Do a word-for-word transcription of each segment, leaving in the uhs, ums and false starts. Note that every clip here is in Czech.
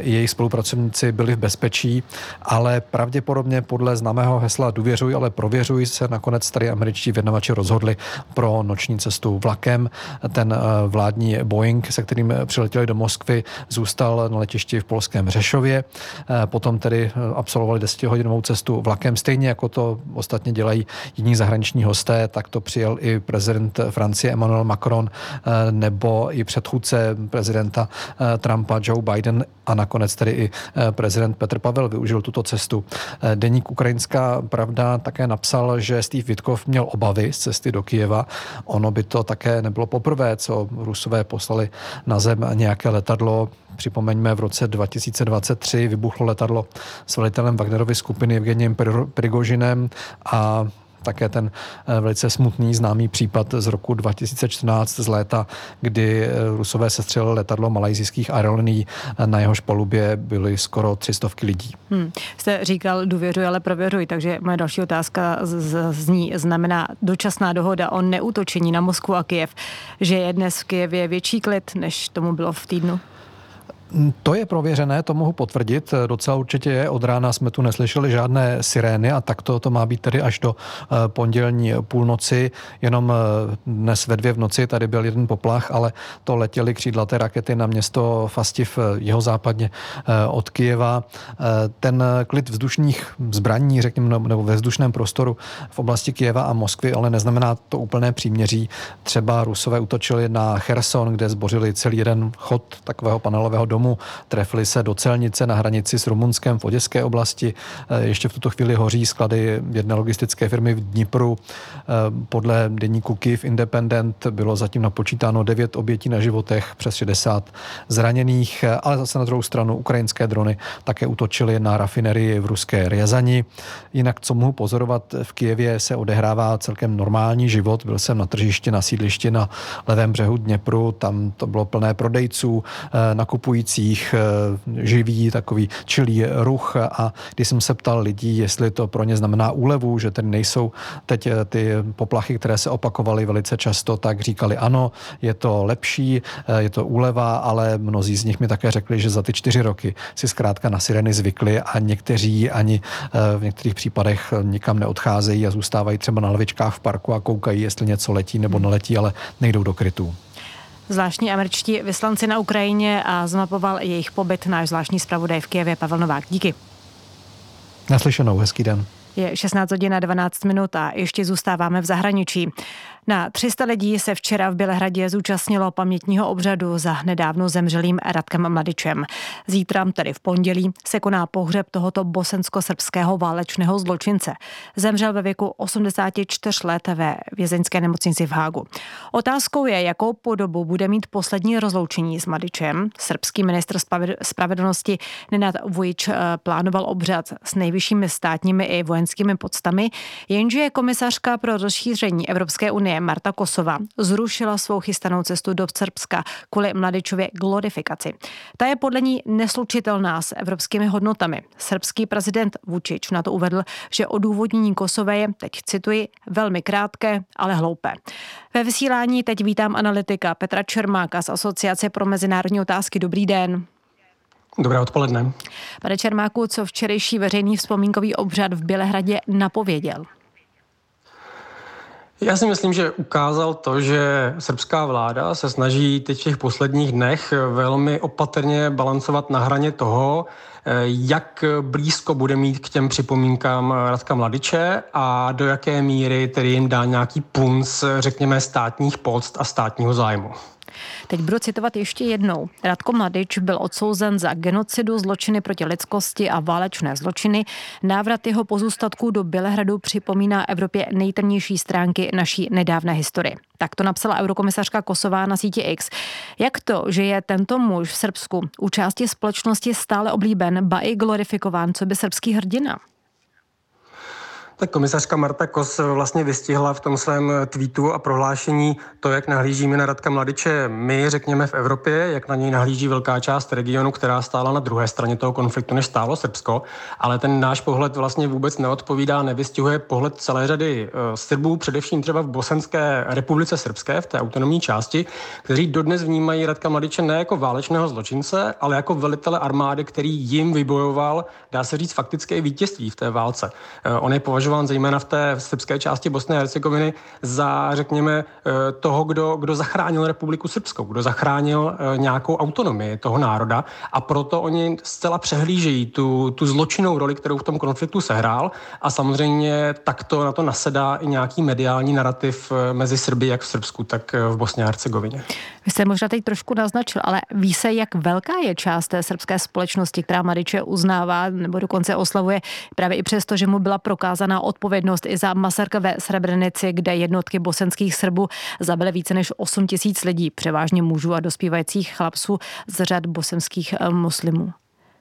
i jejich spolupracovníci byli v bezpečí, ale pravděpodobně podle známého hesla důvěřuj, ale prověřuj se nakonec tady američtí vyjednavači rozhodli pro noční cestu vlakem. Ten vládní Boeing, se kterým přiletěli do Moskvy, zůstal na letišti v polském Řešově. Potom tedy absolvovali desetihodinovou cestu vlakem, stejně jako to ostatně dělají jiní zahraniční hosté, tak to přijel i prezident Francie Emmanuel Macron nebo i předchůdce prezidenta Trumpa Joe Biden a nakonec tedy i prezident Petr Pavel využil tuto cestu. Deník Ukrajinská pravda také napsal, že Steve Witkoff měl obavy z cesty do Kyjeva. Ono by to také nebylo poprvé, co Rusové poslali na zem nějaké letadlo. Připomeňme, v roce dva tisíce dvacet tři vybuchlo letadlo s velitelem Wagnerovy skupiny Evgeniem Prigožinem a také ten velice smutný známý případ z roku dva tisíce čtrnáct z léta, kdy Rusové sestřelili letadlo malajzijských aerolinií, na jehož palubě byly skoro tři stovky lidí. Hmm. Jste říkal důvěřuj, ale prověřuj, takže moje další otázka zní, znamená dočasná dohoda o neútočení na Moskvu a Kyjev, že je dnes v Kyjevě větší klid, než tomu bylo v týdnu? To je prověřené, to mohu potvrdit. Docela určitě je. Od rána jsme tu neslyšeli žádné sirény a tak to, to má být tedy až do pondělní půlnoci. Jenom dnes ve dvě v noci tady byl jeden poplach, ale to letěly křídlaté rakety na město Fastiv jihozápadně od Kyjeva. Ten klid vzdušných zbraní, řekněme, nebo ve vzdušném prostoru v oblasti Kyjeva a Moskvy, ale neznamená to úplné příměří. Třeba Rusové útočili na Cherson, kde zbořili celý jeden chod takového panelového domu. Trefili se do celnice na hranici s Rumunskem v Oděské oblasti. Ještě v tuto chvíli hoří sklady jedné logistické firmy v Dnipru. Podle deníku Kyiv Independent bylo zatím napočítáno devět obětí na životech, přes šedesát zraněných, ale zase na druhou stranu ukrajinské drony také útočily na rafinerii v ruské Rjazani. Jinak, co mohu pozorovat, v Kyjevě se odehrává celkem normální život. Byl jsem na tržišti, na sídlišti na levém břehu Dněpru, tam to bylo plné prodejců, nakupujících, živý takový čilý ruch a když jsem se ptal lidí, jestli to pro ně znamená úlevu, že tedy nejsou teď ty poplachy, které se opakovaly velice často, tak říkali ano, je to lepší, je to úleva, ale mnozí z nich mi také řekli, že za ty čtyři roky si zkrátka na sireny zvykli a někteří ani v některých případech nikam neodcházejí a zůstávají třeba na lavičkách v parku a koukají, jestli něco letí nebo neletí, ale nejdou do krytů. Zvláštní američtí vyslanci na Ukrajině a zmapoval jejich pobyt náš zvláštní zpravodaj v Kyjevě Pavel Novák. Díky. Naslyšenou, hezký den. Je šestnáct hodin a dvanáct minut a ještě zůstáváme v zahraničí. Na tři sta lidí se včera v Bělehradě zúčastnilo pamětního obřadu za nedávno zemřelým Radkem Mladičem. Zítra, tedy v pondělí, se koná pohřeb tohoto bosensko-srbského válečného zločince. Zemřel ve věku osmdesáti čtyř let ve vězeňské nemocnici v Hágu. Otázkou je, jakou podobu bude mít poslední rozloučení s Mladičem. Srbský ministr spravedlnosti Nenad Vujić plánoval obřad s nejvyššími státními i vojenskými poctami, jenže komisařka pro rozšíření Evropské unie Marta Kosová zrušila svou chystanou cestu do Srbska kvůli Mladičově glorifikaci. Ta je podle ní neslučitelná s evropskými hodnotami. Srbský prezident Vučić na to uvedl, že odůvodnění Kosové je, teď cituji, velmi krátké, ale hloupé. Ve vysílání teď vítám analytika Petra Čermáka z Asociace pro mezinárodní otázky. Dobrý den. Dobré odpoledne. Pane Čermáku, co včerejší veřejný vzpomínkový obřad v Bělehradě napověděl? Já si myslím, že ukázal to, že srbská vláda se snaží teď v těch posledních dnech velmi opatrně balancovat na hraně toho, jak blízko bude mít k těm připomínkám Radka Mladiče a do jaké míry tedy jim dá nějaký punc, řekněme, státních poct a státního zájmu. Teď budu citovat ještě jednou. Radko Mladič byl odsouzen za genocidu, zločiny proti lidskosti a válečné zločiny. Návrat jeho pozůstatků do Bělehradu připomíná Evropě nejtemnější stránky naší nedávné historie. Tak to napsala eurokomisařka Kosová na síti X. Jak to, že je tento muž v Srbsku u části společnosti stále oblíben, ba i glorifikován, co by srbský hrdina? Tak komisařka Marta Kos vlastně vystihla v tom svém tweetu a prohlášení to, jak nahlížíme na Radka Mladiče my, řekněme, v Evropě, jak na něj nahlíží velká část regionu, která stála na druhé straně toho konfliktu, než stálo Srbsko, ale ten náš pohled vlastně vůbec neodpovídá, nevystihuje pohled celé řady Srbů, především třeba v Bosenské republice srbské, v té autonomní části, kteří dodnes vnímají Radka Mladiče ne jako válečného zločince, ale jako velitele armády, který jim vybojoval, dá se říct, faktické vítězství v té válce. On je považován zejména v té srbské části Bosny a Hercegoviny za, řekněme, toho, kdo, kdo zachránil republiku srbskou, kdo zachránil nějakou autonomii toho národa, a proto oni zcela přehlížejí tu, tu zločinnou roli, kterou v tom konfliktu sehrál, a samozřejmě takto na to nasedá i nějaký mediální narrativ mezi Srby, jak v Srbsku, tak v Bosně a Hercegovině. Vy jste možná teď trošku naznačil, ale ví se, jak velká je část té srbské společnosti, která Mladiče uznává nebo dokonce oslavuje právě i přesto, že mu byla prokázaná odpovědnost i za masakr ve Srebrenici, kde jednotky bosenských Srbů zabily více než osm tisíc lidí, převážně mužů a dospívajících chlapců z řad bosenských muslimů.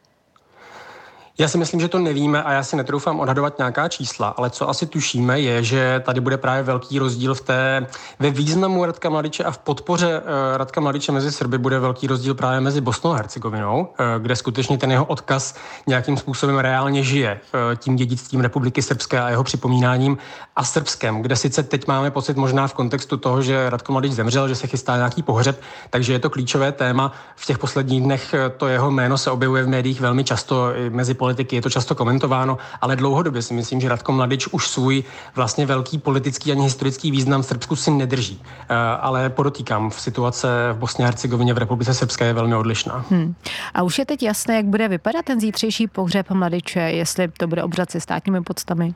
Já si myslím, že to nevíme a já si netroufám odhadovat nějaká čísla, ale co asi tušíme je, že tady bude právě velký rozdíl v té, ve významu Radka Mladiče a v podpoře uh, Radka Mladiče mezi Srby bude velký rozdíl právě mezi Bosnou a Hercegovinou, uh, kde skutečně ten jeho odkaz nějakým způsobem reálně žije uh, tím dědictvím Republiky srbské a jeho připomínáním, a Srbskem, kde sice teď máme pocit možná v kontextu toho, že Radko Mladič zemřel, že se chystá nějaký pohřeb, takže je to klíčové téma. V těch posledních dnech to jeho jméno se objevuje v médiích velmi často, i mezi politiky je to často komentováno, ale dlouhodobě si myslím, že Radko Mladič už svůj vlastně velký politický ani historický význam v Srbsku si nedrží. Ale podotýkám, v situace v Bosně a Hercegovině v Republice Srbské je velmi odlišná. Hmm. A už je teď jasné, jak bude vypadat ten zítřejší pohřeb Mladiče, jestli to bude obřad se státními podstami?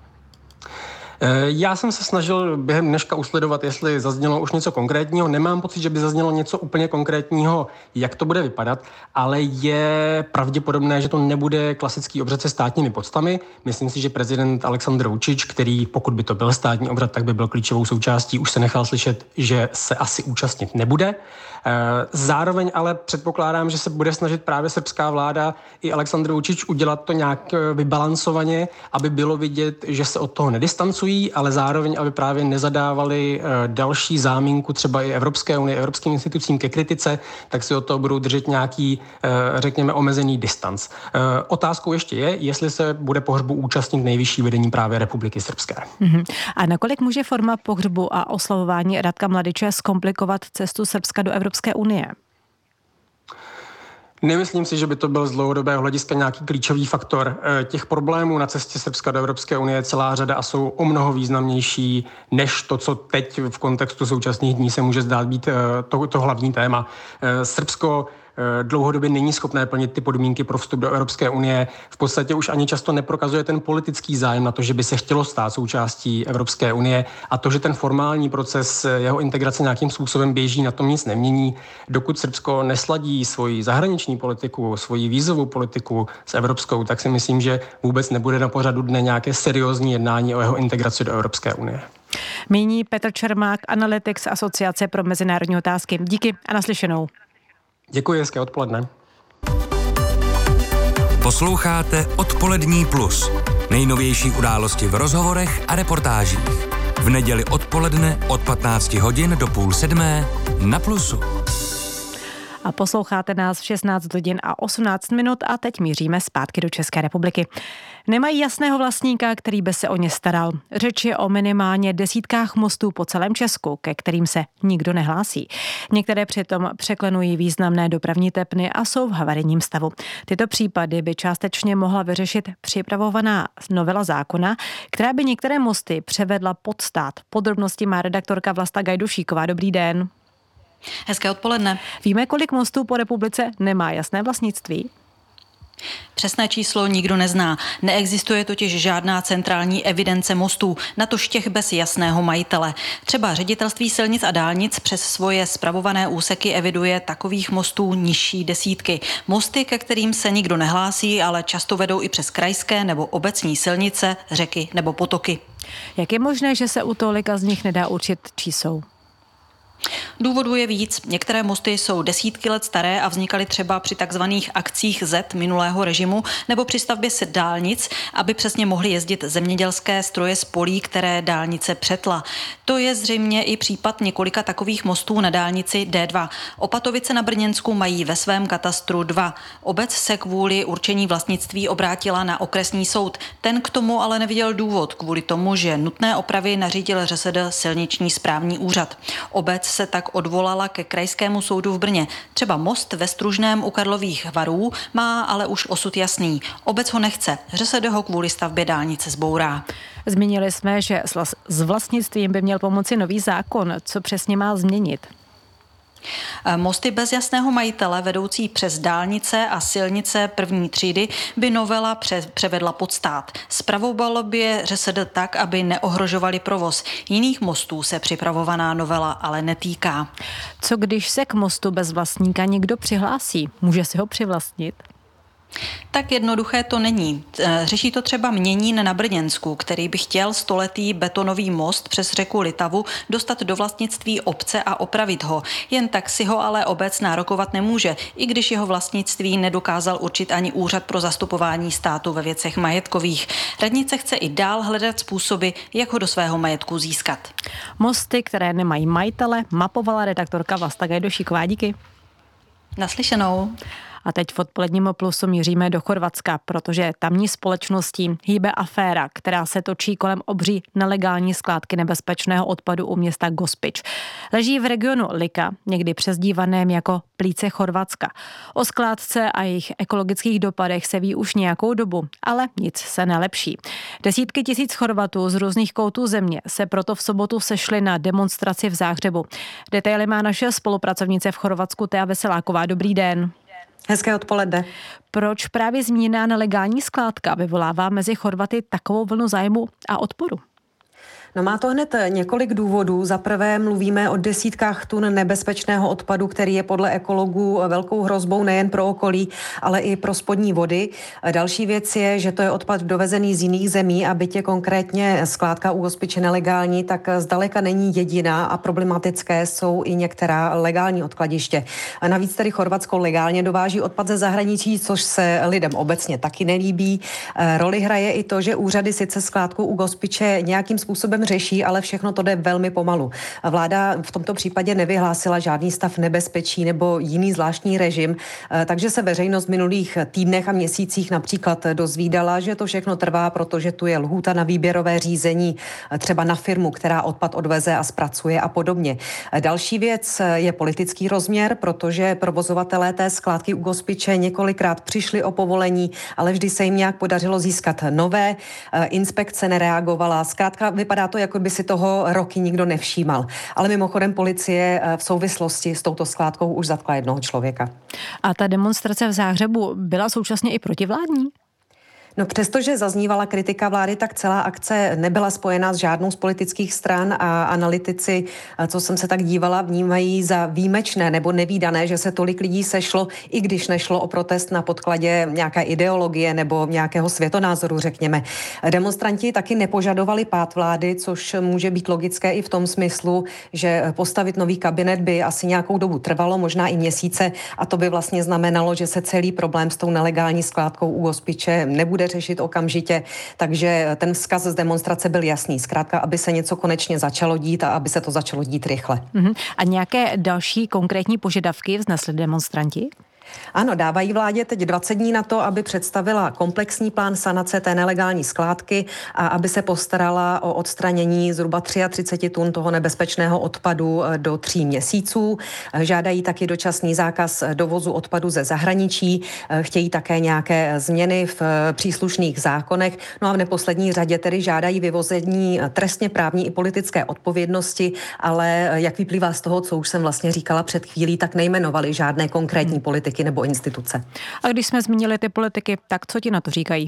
Já jsem se snažil během dneška usledovat, jestli zaznělo už něco konkrétního. Nemám pocit, že by zaznělo něco úplně konkrétního, jak to bude vypadat, ale je pravděpodobné, že to nebude klasický obřad se státními podstami. Myslím si, že prezident Aleksandr Vučić, který pokud by to byl státní obřad, tak by byl klíčovou součástí, už se nechal slyšet, že se asi účastnit nebude. Zároveň ale předpokládám, že se bude snažit právě srbská vláda i Aleksandr Vučić udělat to nějak vybalancovaně, aby bylo vidět, že se od toho nedistancují, ale zároveň, aby právě nezadávali další záminku třeba i Evropské unie, evropským institucím ke kritice, tak si od toho budou držet nějaký, řekněme, omezený distanc. Otázkou ještě je, jestli se bude pohřbu účastnit nejvyšší vedení právě Republiky Srbské. Mm-hmm. A nakolik může forma pohřbu a oslavování Radka Mladiče zkomplikovat cestu Srbska do Evropské unie? Nemyslím si, že by to byl z dlouhodobého hlediska nějaký klíčový faktor. Těch problémů na cestě Srbska do Evropské unie je celá řada a jsou o mnoho významnější než to, co teď v kontextu současných dní se může zdát být to, to hlavní téma. Srbsko dlouhodobě není schopné plnit ty podmínky pro vstup do Evropské unie. V podstatě už ani často neprokazuje ten politický zájem na to, že by se chtělo stát součástí Evropské unie, a to, že ten formální proces jeho integrace nějakým způsobem běží, na tom nic nemění. Dokud Srbsko nesladí svoji zahraniční politiku, svoji vízovou politiku s evropskou, tak si myslím, že vůbec nebude na pořadu dne nějaké seriózní jednání o jeho integraci do Evropské unie. Míní Petr Čermák, analytik z Asociace pro mezinárodní otázky. Díky a naslyšenou. Děkuji, hezké odpoledne. Posloucháte Odpolední plus. Nejnovější události v rozhovorech a reportážích. V neděli odpoledne od patnácti hodin do půl sedmé na Plusu. A posloucháte nás v šestnáct hodin a osmnáct minut a teď míříme zpátky do České republiky. Nemají jasného vlastníka, který by se o ně staral. Řeč je o minimálně desítkách mostů po celém Česku, ke kterým se nikdo nehlásí. Některé přitom překlenují významné dopravní tepny a jsou v havarijním stavu. Tyto případy by částečně mohla vyřešit připravovaná novela zákona, která by některé mosty převedla pod stát. Podrobnosti má redaktorka Vlasta Gajdušíková. Dobrý den. Hezké odpoledne. Víme, kolik mostů po republice nemá jasné vlastnictví? Přesné číslo nikdo nezná. Neexistuje totiž žádná centrální evidence mostů, natož těch bez jasného majitele. Třeba Ředitelství silnic a dálnic přes svoje spravované úseky eviduje takových mostů nižší desítky. Mosty, ke kterým se nikdo nehlásí, ale často vedou i přes krajské nebo obecní silnice, řeky nebo potoky. Jak je možné, že se u tolika z nich nedá určit, čí jsou? Důvodů je víc. Některé mosty jsou desítky let staré a vznikaly třeba při takzvaných akcích Z minulého režimu nebo při stavbě dálnic, aby přesně mohly jezdit zemědělské stroje z polí, které dálnice přetla. To je zřejmě i případ několika takových mostů na dálnici D dva. Opatovice na Brněnsku mají ve svém katastru dva. Obec se kvůli určení vlastnictví obrátila na okresní soud. Ten k tomu ale neviděl důvod kvůli tomu, že nutné opravy nařídil ŘSD silniční správní úřad. Obec se tak odvolala ke krajskému soudu v Brně. Třeba most ve Stružném u Karlových Varů má ale už osud jasný. Obec ho nechce. ŘSD ho kvůli stavbě dálnice zbourá. Zmínili jsme, že s vlastnictvím by měl pomoci nový zákon. Co přesně má změnit? Mosty bez jasného majitele vedoucí přes dálnice a silnice první třídy by novela převedla pod stát. Spravovalo by je ŘSD tak, aby neohrožovali provoz. Jiných mostů se připravovaná novela ale netýká. Co když se k mostu bez vlastníka někdo přihlásí? Může si ho přivlastnit? Tak jednoduché to není. Řeší to třeba Měnín na Brněnsku, který by chtěl stoletý betonový most přes řeku Litavu dostat do vlastnictví obce a opravit ho. Jen tak si ho ale obec nárokovat nemůže, i když jeho vlastnictví nedokázal určit ani Úřad pro zastupování státu ve věcech majetkových. Radnice chce i dál hledat způsoby, jak ho do svého majetku získat. Mosty, které nemají majitele, mapovala redaktorka Vlasta Gajdošíková. Díky. Naslyšenou. A teď v odpoledním plusu míříme do Chorvatska, protože tamní společností hýbe aféra, která se točí kolem obří nelegální skládky nebezpečného odpadu u města Gospić. Leží v regionu Lika, někdy přezdívaném jako plíce Chorvatska. O skládce a jejich ekologických dopadech se ví už nějakou dobu, ale nic se nelepší. Desítky tisíc Chorvatů z různých koutů země se proto v sobotu sešli na demonstraci v Záhřebu. Detaily má naše spolupracovnice v Chorvatsku Tea Veseláková. Dobrý den. Hezké odpoledne. Proč právě zmíněná nelegální skládka vyvolává mezi Chorvaty takovou vlnu zájmu a odporu? No má to hned několik důvodů. Za prvé mluvíme o desítkách tun nebezpečného odpadu, který je podle ekologů velkou hrozbou nejen pro okolí, ale i pro spodní vody. Další věc je, že to je odpad dovezený z jiných zemí a byť je konkrétně skládka u Gospiće nelegální, tak zdaleka není jediná a problematické jsou i některá legální odkladiště. A navíc tedy Chorvatsko legálně dováží odpad ze zahraničí, což se lidem obecně taky nelíbí. Roli hraje i to, že úřady sice skládku u Gospiće nějakým způsobem řeší, ale všechno to jde velmi pomalu. Vláda v tomto případě nevyhlásila žádný stav nebezpečí nebo jiný zvláštní režim, takže se veřejnost v minulých týdnech a měsících například dozvídala, že to všechno trvá, protože tu je lhůta na výběrové řízení třeba na firmu, která odpad odveze a zpracuje a podobně. Další věc je politický rozměr, protože provozovatelé té skládky u Gospiće několikrát přišli o povolení, ale vždy se jim nějak podařilo získat nové. Inspekce nereagovala. Zkrátka vypadá to, jako by si toho roky nikdo nevšímal. Ale mimochodem policie v souvislosti s touto skládkou už zatkla jednoho člověka. A ta demonstrace v Záhřebu byla současně i protivládní? No přestože zaznívala kritika vlády, tak celá akce nebyla spojená s žádnou z politických stran a analytici, co jsem se tak dívala, vnímají za výjimečné nebo nevídané, že se tolik lidí sešlo, i když nešlo o protest na podkladě nějaké ideologie nebo nějakého světonázoru, řekněme. Demonstranti taky nepožadovali pád vlády, což může být logické i v tom smyslu, že postavit nový kabinet by asi nějakou dobu trvalo, možná i měsíce, a to by vlastně znamenalo, že se celý problém s tou nelegální skládkou u Gospiće nebude řešit okamžitě, takže ten vzkaz z demonstrace byl jasný. Zkrátka, aby se něco konečně začalo dít a aby se to začalo dít rychle. Uh-huh. A nějaké další konkrétní požadavky vznesli demonstranti? Ano, dávají vládě teď dvacet dní na to, aby představila komplexní plán sanace té nelegální skládky a aby se postarala o odstranění zhruba třicet tři tun toho nebezpečného odpadu do tří měsíců. Žádají taky dočasný zákaz dovozu odpadu ze zahraničí, chtějí také nějaké změny v příslušných zákonech. No a v neposlední řadě tedy žádají vyvození trestně právní i politické odpovědnosti, ale jak vyplývá z toho, co už jsem vlastně říkala před chvílí, tak nejmenovali žádné konkrétní politiky nebo instituce. A když jsme zmínili ty politiky, tak co ti na to říkají?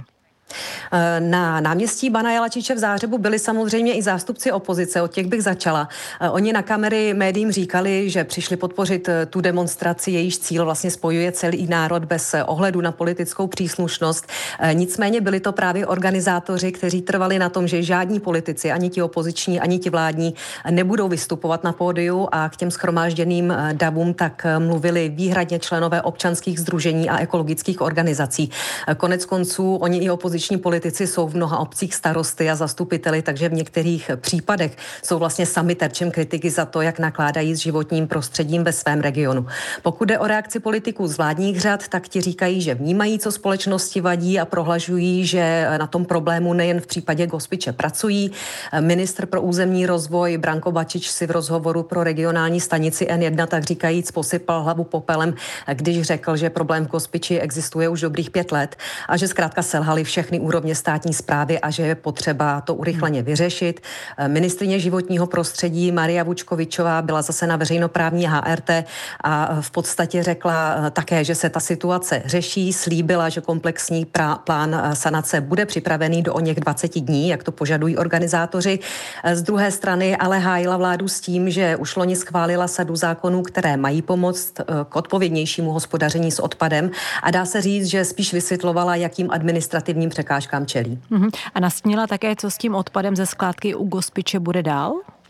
Na náměstí Bana Jelačiče v Záhřebu byli samozřejmě i zástupci opozice, od těch bych začala. Oni na kamery médiím říkali, že přišli podpořit tu demonstraci, jejíž cíl vlastně spojuje celý národ bez ohledu na politickou příslušnost. Nicméně byli to právě organizátoři, kteří trvali na tom, že žádní politici, ani ti opoziční, ani ti vládní, nebudou vystupovat na pódiu a k těm shromážděným davům tak mluvili výhradně členové občanských sdružení a ekologických organizací. Konec konců oni i opoziční politici jsou v mnoha obcích starosty a zastupiteli, takže v některých případech jsou vlastně sami terčem kritiky za to, jak nakládají s životním prostředím ve svém regionu. Pokud jde o reakci politiků z vládních řad, tak ti říkají, že vnímají, co společnosti vadí a prohlašují, že na tom problému nejen v případě Gospiče pracují. Ministr pro územní rozvoj Branko Bačič si v rozhovoru pro regionální stanici N jedna tak říkajíc posypal hlavu popelem, když řekl, že problém v Gospiči existuje už dobrých pět let a že zkrátka selhali všechny úrovně státní správy a že je potřeba to urychleně vyřešit. Ministryně životního prostředí Maria Vučkovičová byla zase na veřejnoprávní H R T a v podstatě řekla také, že se ta situace řeší, slíbila, že komplexní prá- plán sanace bude připravený do oněch dvaceti dní, jak to požadují organizátoři. Z druhé strany ale hájila vládu s tím, že už loni schválila sadu zákonů, které mají pomoct k odpovědnějšímu hospodaření s odpadem a dá se říct, že spíš vysvětlovala, jakým administrativním překážkám čelí. Uhum. A nastínila také, co s tím odpadem ze skládky u Gospiče bude dál?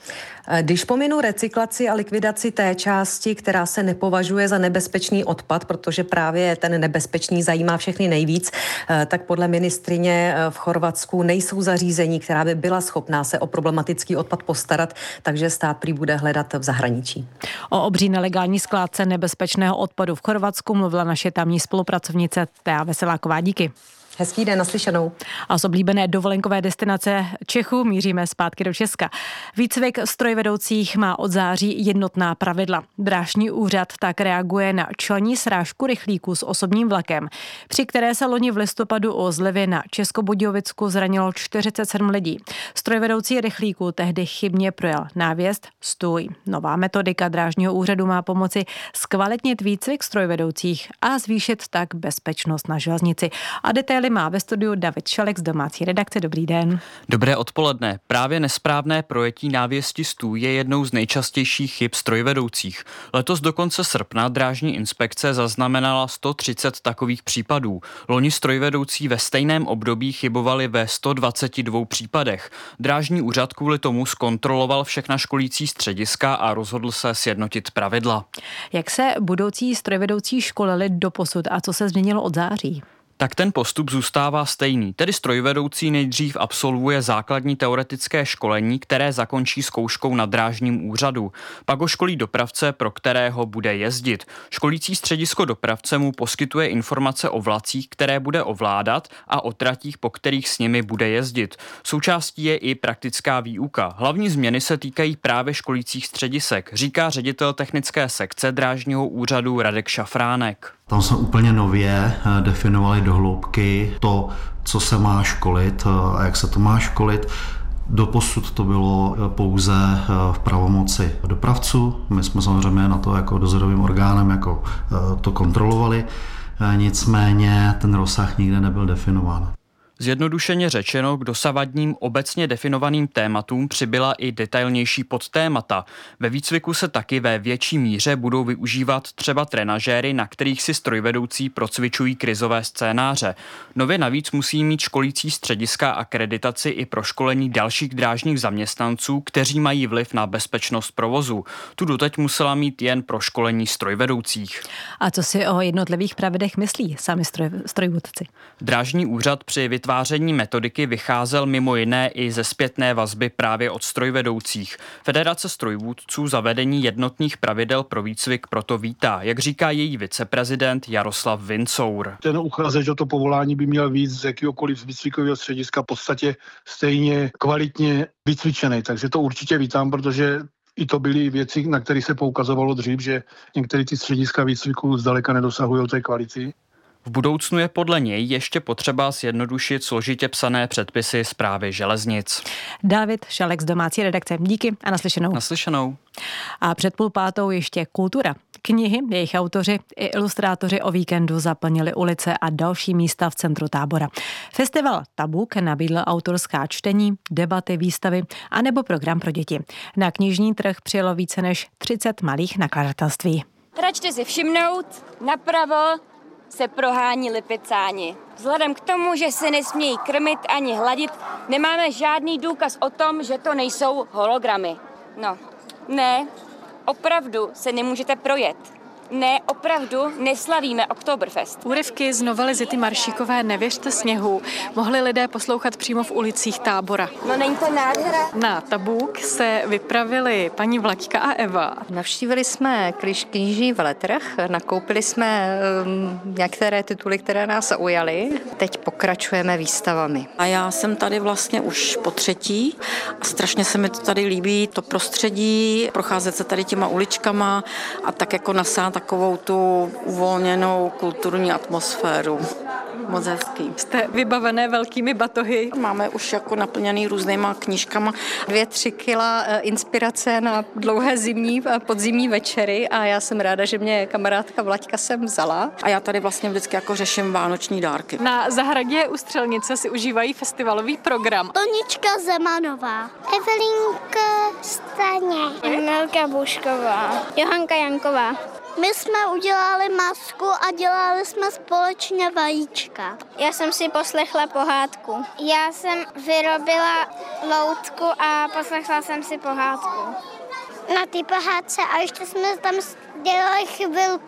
Když pominu recyklaci a likvidaci té části, která se nepovažuje za nebezpečný odpad, protože právě ten nebezpečný zajímá všechny nejvíc, tak podle ministryně v Chorvatsku nejsou zařízení, která by byla schopná se o problematický odpad postarat, takže stát prý bude hledat v zahraničí. O obří nelegální skládce nebezpečného odpadu v Chorvatsku mluvila naše tamní spolupracovnice Thea Veseláková. Díky. Hezký den, naslyšenou. A z oblíbené dovolenkové destinace Čechů míříme zpátky do Česka. Výcvik strojvedoucích má od září jednotná pravidla. Drážní úřad tak reaguje na čelní srážku rychlíků s osobním vlakem, při které se loni v listopadu o zlevě na Českobudějovicku zranilo čtyřicet sedm lidí. Strojvedoucí rychlíků tehdy chybně projel návěst stůj. Nová metodika drážního úřadu má pomoci zkvalitnit výcvik strojvedoucích a zvýšit tak bezpečnost na železnici. A detaily má ve studiu David Šalek z domácí redakce. Dobrý den. Dobré odpoledne. Právě nesprávné projetí návěsti stůj je jednou z nejčastějších chyb strojvedoucích. Letos do konce srpna drážní inspekce zaznamenala sto třicet takových případů. Loni strojvedoucí ve stejném období chybovali ve sto dvacet dva případech. Drážní úřad kvůli tomu zkontroloval všechna školící střediska a rozhodl se sjednotit pravidla. Jak se budoucí strojvedoucí školili doposud a co se změnilo od září? Tak ten postup zůstává stejný, tedy strojvedoucí nejdřív absolvuje základní teoretické školení, které zakončí zkouškou na drážním úřadu. Pak ho školí dopravce, pro kterého bude jezdit. Školící středisko dopravce mu poskytuje informace o vlacích, které bude ovládat a o tratích, po kterých s nimi bude jezdit. Součástí je i praktická výuka. Hlavní změny se týkají právě školících středisek, říká ředitel technické sekce drážního úřadu Radek Šafránek. Tam jsme úplně nově definovali do hloubky to, co se má školit a jak se to má školit. Doposud to bylo pouze v pravomoci dopravců. My jsme samozřejmě na to jako dozorovým orgánem jako to kontrolovali, nicméně ten rozsah nikde nebyl definován. Zjednodušeně řečeno, k dosavadním obecně definovaným tématům přibyla i detailnější podtémata. Ve výcviku se taky ve větší míře budou využívat třeba trenažéry, na kterých si strojvedoucí procvičují krizové scénáře. Nově navíc musí mít školící střediska akreditaci i pro školení dalších drážních zaměstnanců, kteří mají vliv na bezpečnost provozu. Tu doteď musela mít jen pro školení strojvedoucích. A co si o jednotlivých pravidlech myslí sami stroj, strojvůdci? Drážní úřad při vytváření metodiky vycházel mimo jiné i ze zpětné vazby právě od strojvedoucích. Federace strojvůdců zavedení jednotných pravidel pro výcvik proto vítá, jak říká její viceprezident Jaroslav Vincour. Ten uchazeč o to povolání by měl víc z jakýhokoliv výcvikového střediska v podstatě stejně kvalitně vycvičený, takže to určitě vítám, protože i to byly věci, na které se poukazovalo dřív, že některé ty střediska výcviku zdaleka nedosahují té kvality. V budoucnu je podle něj ještě potřeba zjednodušit složitě psané předpisy správy železnic. David Šalek z domácí redakce. Díky a naslyšenou. Naslyšenou. A před půl pátou ještě kultura. Knihy, jejich autoři i ilustrátoři o víkendu zaplnili ulice a další místa v centru Tábora. Festival Tabuk nabídl autorská čtení, debaty, výstavy a nebo program pro děti. Na knižní trh přijelo více než třicet malých nakladatelství. Račte si všimnout, napravo se prohání lipicáni. Vzhledem k tomu, že se nesmějí krmit ani hladit, nemáme žádný důkaz o tom, že to nejsou hologramy. No, ne, opravdu se nemůžete projet. Ne, opravdu neslavíme Oktoberfest. Úryvky z novely Zity Maršíkové Nevěřte sněhu mohli lidé poslouchat přímo v ulicích Tábora. No není to nádhera? Na Tabuk se vypravili paní Vlaďka a Eva. Navštívili jsme knižní veletrh, nakoupili jsme um, některé tituly, které nás zaujaly. Teď pokračujeme výstavami. A já jsem tady vlastně už po třetí a strašně se mi to tady líbí, to prostředí, procházet se tady těma uličkama a tak jako nasát takovou tu uvolněnou kulturní atmosféru. Moc hezký. Jste vybavené velkými batohy? Máme už jako naplněný různýma knížkama. Dvě, tři kila inspirace na dlouhé zimní a podzimní večery a já jsem ráda, že mě kamarádka Vlaďka sem vzala. A já tady vlastně vždycky jako řeším vánoční dárky. Na zahradě u Střelnice si užívají festivalový program. Tonička Zemanová, Evelinka Staně, Nelka Bušková, Johanka Janková. My jsme udělali masku a dělali jsme společně vajíčka. Já jsem si poslechla pohádku. Já jsem vyrobila loutku a poslechla jsem si pohádku. Na té pohádce a ještě jsme tam dělali chvilku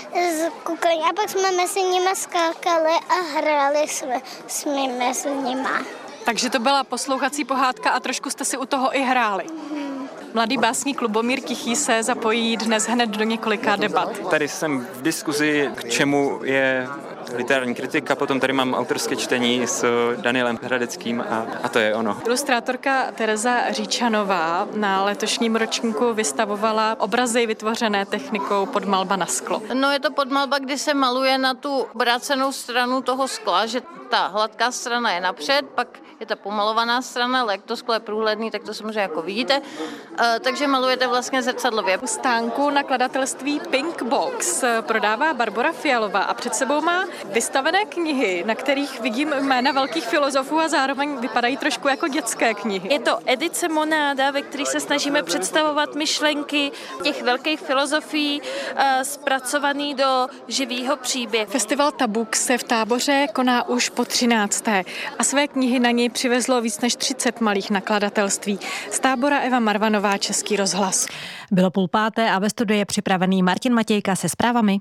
z kuklení a pak jsme mezi nimi skákali a hráli jsme s mezi nima. Takže to byla poslouchací pohádka a trošku jste si u toho i hráli. Mm. Mladý básník Lubomír Tichý se zapojí dnes hned do několika debat. Tady jsem v diskuzi, k čemu je literární kritika, potom tady mám autorské čtení s Danielem Hradeckým a, a to je ono. Ilustrátorka Tereza Říčanová na letošním ročníku vystavovala obrazy vytvořené technikou podmalba na sklo. No je to podmalba, kdy se maluje na tu obrácenou stranu toho skla, že ta hladká strana je napřed, pak je ta pomalovaná strana, ale jak to sklo je průhledný, tak to samozřejmě jako vidíte. E, takže malujete vlastně zrcadlově. U stánku nakladatelství Pink Box prodává Barbora Fialová a před sebou má vystavené knihy, na kterých vidím jména velkých filozofů a zároveň vypadají trošku jako dětské knihy. Je to edice Monáda, ve které se snažíme představovat myšlenky těch velkých filozofií uh, zpracovaný do živého příběhu. Festival Tabuk se v Táboře koná už po třinácté a své knihy na něj přivezlo víc než třicet malých nakladatelství. Z Tábora Eva Marvanová, Český rozhlas. Bylo půl páté a ve studiu je připravený Martin Matějka se zprávami.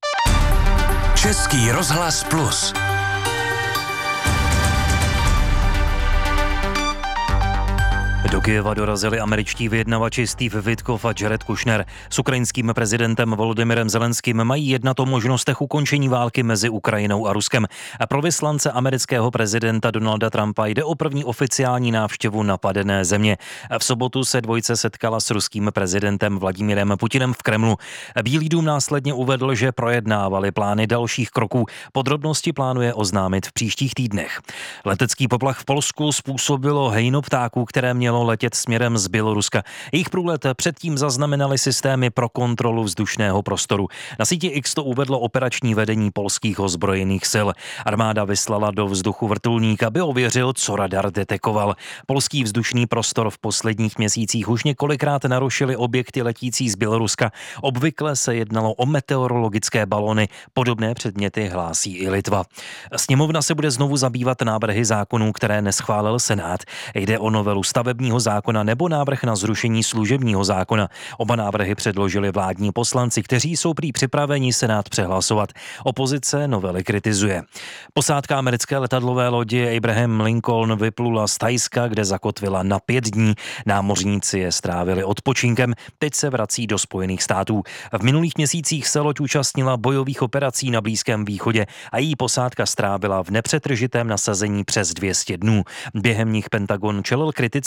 Český rozhlas plus. Do Kyjeva dorazili američtí vyjednavači Steve Witkoff a Jared Kushner. S ukrajinským prezidentem Volodymyrem Zelenským mají jednat o možnostech ukončení války mezi Ukrajinou a Ruskem. A pro vyslance amerického prezidenta Donalda Trumpa jde o první oficiální návštěvu napadené země. V sobotu se dvojice setkala s ruským prezidentem Vladimírem Putinem v Kremlu. Bílý dům následně uvedl, že projednávali plány dalších kroků. Podrobnosti plánuje oznámit v příštích týdnech. Letecký poplach v Polsku způsobilo hejno ptáků, které mělo letět směrem z Běloruska. Jejich průlet předtím zaznamenali systémy pro kontrolu vzdušného prostoru. Na síti X to uvedlo operační vedení polských ozbrojených sil. Armáda vyslala do vzduchu vrtulník, aby ověřil, co radar detekoval. Polský vzdušný prostor v posledních měsících už několikrát narušili objekty letící z Běloruska. Obvykle se jednalo o meteorologické balony. Podobné předměty hlásí i Litva. Sněmovna se bude znovu zabývat návrhy zákonů, které neschválil Senát. Jde o novelu stavebního zákona nebo návrh na zrušení služebního zákona. Oba návrhy předložili vládní poslanci, kteří jsou prý připraveni Senát přehlasovat. Opozice novely kritizuje. Posádka americké letadlové lodi Abraham Lincoln vyplula z Thajska, kde zakotvila na pět dní. Námořníci je strávili odpočinkem, teď se vrací do Spojených států. V minulých měsících se loď účastnila bojových operací na Blízkém východě a její posádka strávila v nepřetržitém nasazení přes dvě stě dnů. Během nich Pentagon čelil kritice kvůli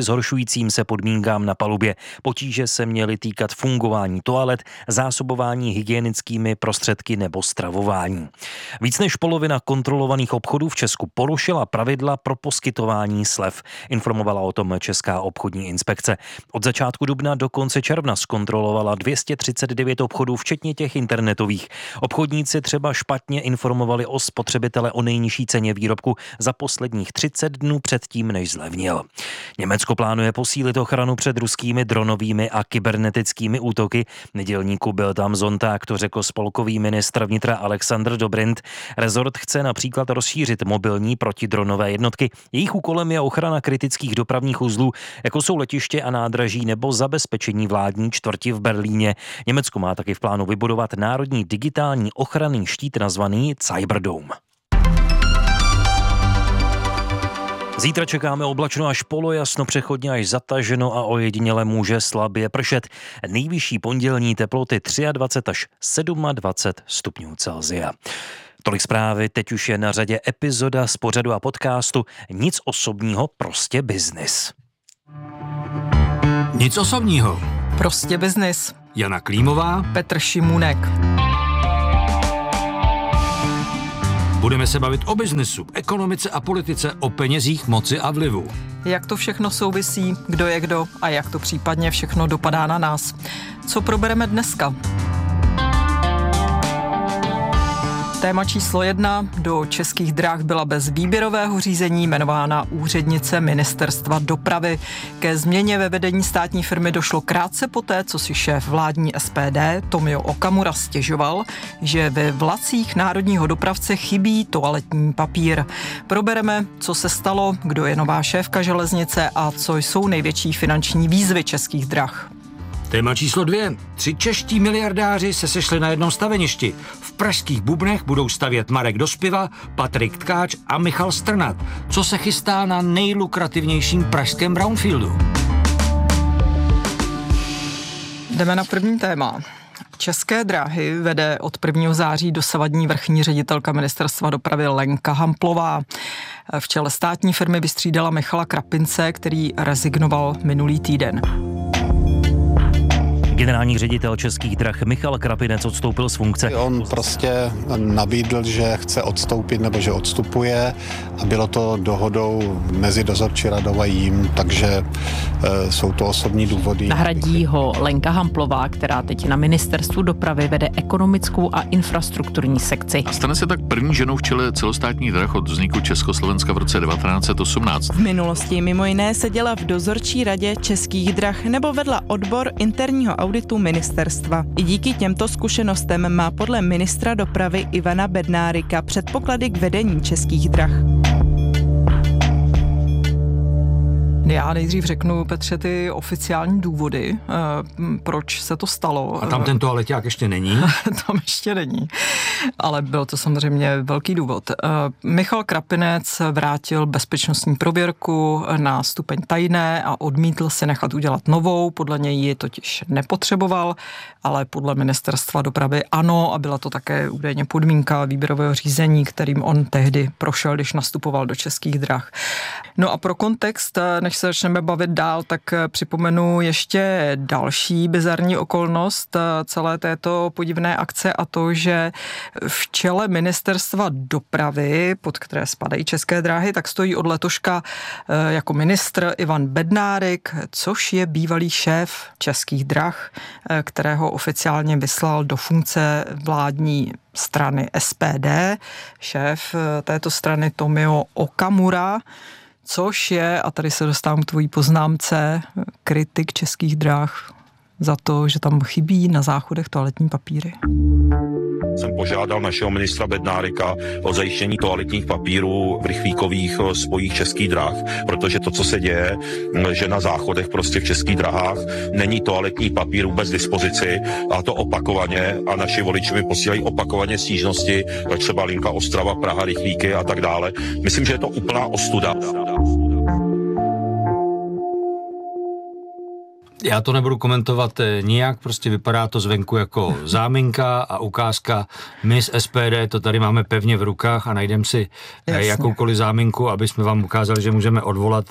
zhoršujícím se podmínkám na palubě. Potíže se měly týkat fungování toalet, zásobování hygienickými prostředky nebo stravování. Víc než polovina kontrolovaných obchodů v Česku porušila pravidla pro poskytování slev. Informovala o tom Česká obchodní inspekce. Od začátku dubna do konce června zkontrolovala dvě stě třicet devět obchodů, včetně těch internetových. Obchodníci třeba špatně informovali o spotřebitele o nejnižší ceně výrobku za posledních třicet dnů předtím, než zlevnil. Německo plánuje posílit ochranu před ruskými dronovými a kybernetickými útoky. Nedělníku byl tam Zonták, to řekl spolkový ministr vnitra Alexander Dobrindt. Rezort chce například rozšířit mobilní protidronové jednotky. Jejich úkolem je ochrana kritických dopravních uzlů, jako jsou letiště a nádraží nebo zabezpečení vládní čtvrti v Berlíně. Německo má taky v plánu vybudovat národní digitální ochranný štít nazvaný Cyberdome. Zítra čekáme oblačno až polojasno, přechodně až zataženo a ojediněle může slabě pršet. Nejvyšší pondělní teploty dvacet tři až dvacet sedm stupňů Celsia. Tolik zprávy, teď už je na řadě epizoda z pořadu a podcastu Nic osobního, prostě biznis. Nic osobního. Prostě biznis. Jana Klímová, Petr Šimůnek. Budeme se bavit o biznesu, ekonomice a politice, o penězích, moci a vlivu. Jak to všechno souvisí, kdo je kdo a jak to případně všechno dopadá na nás. Co probereme dneska? Téma číslo jedna. Do Českých drah byla bez výběrového řízení jmenována úřednice Ministerstva dopravy. Ke změně ve vedení státní firmy došlo krátce poté, co si šéf vládní S P D Tomio Okamura stěžoval, že ve vlacích národního dopravce chybí toaletní papír. Probereme, co se stalo, kdo je nová šéfka železnice a co jsou největší finanční výzvy Českých drah. Téma číslo dvě. Tři čeští miliardáři se sešli na jednom staveništi. V pražských Bubnech budou stavět Marek Dospiva, Patrik Tkáč a Michal Strnad. Co se chystá na nejlukrativnějším pražském brownfieldu? Jdeme na první téma. České dráhy vede od prvního září dosavadní vrchní ředitelka Ministerstva dopravy Lenka Hamplová. V čele státní firmy vystřídala Michala Krapince, který rezignoval minulý týden. Generální ředitel Českých drah Michal Krapinec odstoupil z funkce. On prostě nabídl, že chce odstoupit nebo že odstupuje a bylo to dohodou mezi dozorčí radou a jím, takže e, jsou to osobní důvody. Nahradí ho Lenka Hamplová, která teď na Ministerstvu dopravy vede ekonomickou a infrastrukturní sekci. A stane se tak první ženou v čele celostátních drah od vzniku Československa v roce devatenáct set osmnáct. V minulosti mimo jiné seděla v dozorčí radě Českých drah nebo vedla odbor interního auditu ministerstva. I díky těmto zkušenostem má podle ministra dopravy Ivana Bednárika předpoklady k vedení Českých drah. Já nejdřív řeknu, Petře, ty oficiální důvody, proč se to stalo. A tam ten toaleťák ještě není? Tam ještě není, ale byl to samozřejmě velký důvod. Michal Krapinec vrátil bezpečnostní prověrku na stupeň tajné a odmítl si nechat udělat novou, podle něj ji totiž nepotřeboval, ale podle ministerstva dopravy ano a byla to také údajně podmínka výběrového řízení, kterým on tehdy prošel, když nastupoval do Českých drah. No a pro kontext, než se začneme bavit dál, tak připomenu ještě další bizarní okolnost celé této podivné akce a to, že v čele ministerstva dopravy, pod které spadají České dráhy, tak stojí od letoška jako ministr Ivan Bednárik, což je bývalý šéf Českých drah, kterého oficiálně vyslal do funkce vládní strany S P D, šéf této strany Tomio Okamura, což je, a tady se dostávám k tvojí poznámce, kritik Českých drah za to, že tam chybí na záchodech toaletní papíry. Jsem požádal našeho ministra Bednárika o zajištění toaletních papírů v rychlíkových spojích Českých drah, protože to, co se děje, že na záchodech prostě v Českých drahách není toaletní papír vůbec dispozici a to opakovaně a naši voliči mi posílají opakovaně stížnosti, třeba linka Ostrava, Praha, rychlíky a tak dále. Myslím, že je to úplná ostuda. Já to nebudu komentovat nijak, prostě vypadá to zvenku jako záminka a ukázka. My z S P D to tady máme pevně v rukách a najdeme si Jasně. jakoukoliv záminku, aby jsme vám ukázali, že můžeme odvolat. Ty,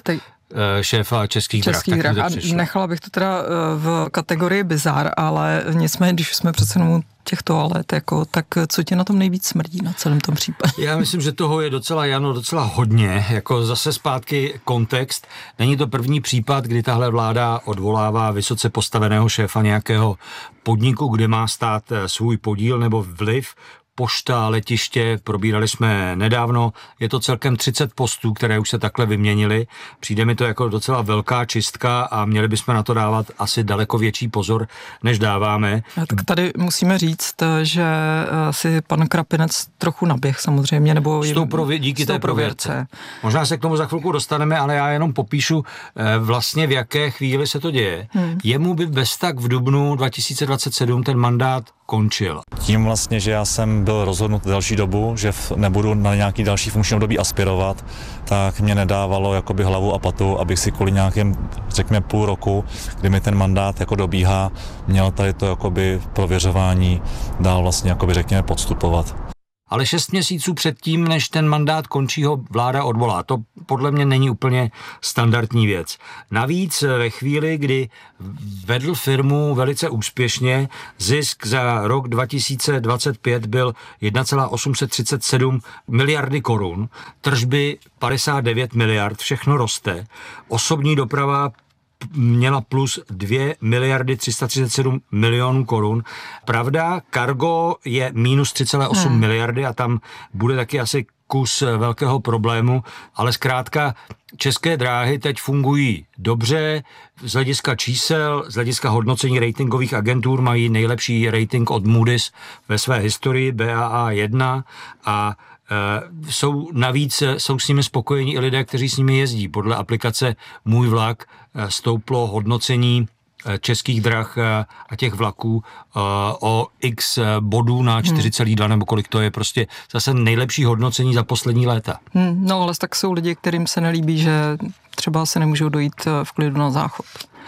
šéfa Českých drah. Českých drah. A nechala bych to teda v kategorii bizar, ale nicméně, když jsme přece jenom těch toalet, jako, tak co tě na tom nejvíc smrdí na celém tom případě? Já myslím, že toho je docela, Jano, docela hodně. Jako zase zpátky kontext. Není to první případ, kdy tahle vláda odvolává vysoce postaveného šéfa nějakého podniku, kde má stát svůj podíl nebo vliv. Pošta, letiště, probírali jsme nedávno, je to celkem třicet postů, které už se takhle vyměnily. Přijde mi to jako docela velká čistka a měli bychom na to dávat asi daleko větší pozor, než dáváme. Tak tady musíme říct, že si pan Krapinec trochu naběh samozřejmě, nebo... S tou prově- díky té prověrce. Možná se k tomu za chvilku dostaneme, ale já jenom popíšu vlastně, v jaké chvíli se to děje. Hmm. Jemu by bez tak v dubnu dva tisíce dvacet sedm ten mandát končil. Tím vlastně, že já jsem byl rozhodnut delší dobu, že nebudu na nějaký další funkční období aspirovat, tak mě nedávalo jakoby hlavu a patu, abych si kvůli nějakým, řekněme, půl roku, kdy mi ten mandát jako dobíhá, měl tady to jakoby prověřování dál vlastně jakoby, řekněme, podstupovat. Ale šest měsíců předtím, než ten mandát končí, ho vláda odvolá. To podle mě není úplně standardní věc. Navíc ve chvíli, kdy vedl firmu velice úspěšně, zisk za rok dva tisíce dvacet pět byl jedna celá osm set třicet sedm miliardy korun, tržby padesát devět miliard, všechno roste. Osobní doprava měla plus dvě miliardy tři sta třicet sedm milionů korun. Pravda, Cargo je minus tři celá osm hmm. miliardy a tam bude taky asi kus velkého problému, ale zkrátka České dráhy teď fungují dobře, z hlediska čísel, z hlediska hodnocení ratingových agentur mají nejlepší rating od Moody's ve své historii, B A A jedna, a Uh, jsou navíc, jsou s nimi spokojení i lidé, kteří s nimi jezdí. Podle aplikace Můj vlak uh, stouplo hodnocení uh, Českých drah uh, a těch vlaků uh, o x bodů na čtyři celá dva hmm. nebo kolik to je, prostě zase nejlepší hodnocení za poslední léta. Hmm, no ale tak jsou lidi, kterým se nelíbí, že třeba se nemůžou dojít v klidu na záchod.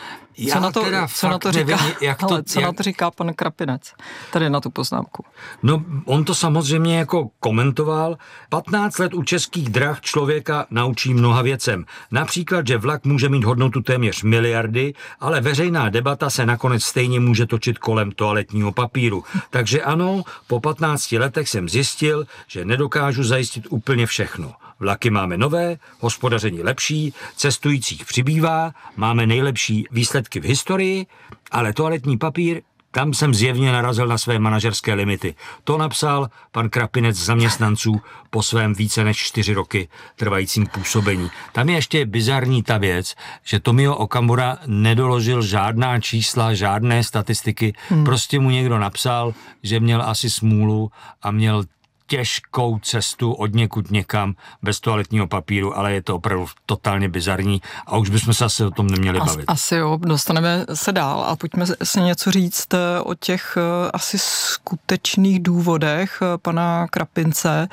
Co na to, co na to říká, nevím, jak to, ale co jak... na to říká pan Krapinec, tady na tu poznámku? No, on to samozřejmě jako komentoval. patnáct let u Českých drah člověka naučí mnoha věcem. Například, že vlak může mít hodnotu téměř miliardy, ale veřejná debata se nakonec stejně může točit kolem toaletního papíru. Takže ano, po patnácti letech jsem zjistil, že nedokážu zajistit úplně všechno. Vlaky máme nové, hospodaření lepší, cestujících přibývá, máme nejlepší výsledky v historii, ale toaletní papír, tam jsem zjevně narazil na své manažerské limity. To napsal pan Krapinec zaměstnanců po svém více než čtyři roky trvajícím působení. Tam je ještě bizarní ta věc, že Tomio Okamura nedoložil žádná čísla, žádné statistiky, hmm. prostě mu někdo napsal, že měl asi smůlu a měl těžkou cestu od někud někam bez toaletního papíru, ale je to opravdu totálně bizarní a už bychom se asi o tom neměli bavit. Asi jo, dostaneme se dál a pojďme si něco říct o těch asi skutečných důvodech pana Krapince,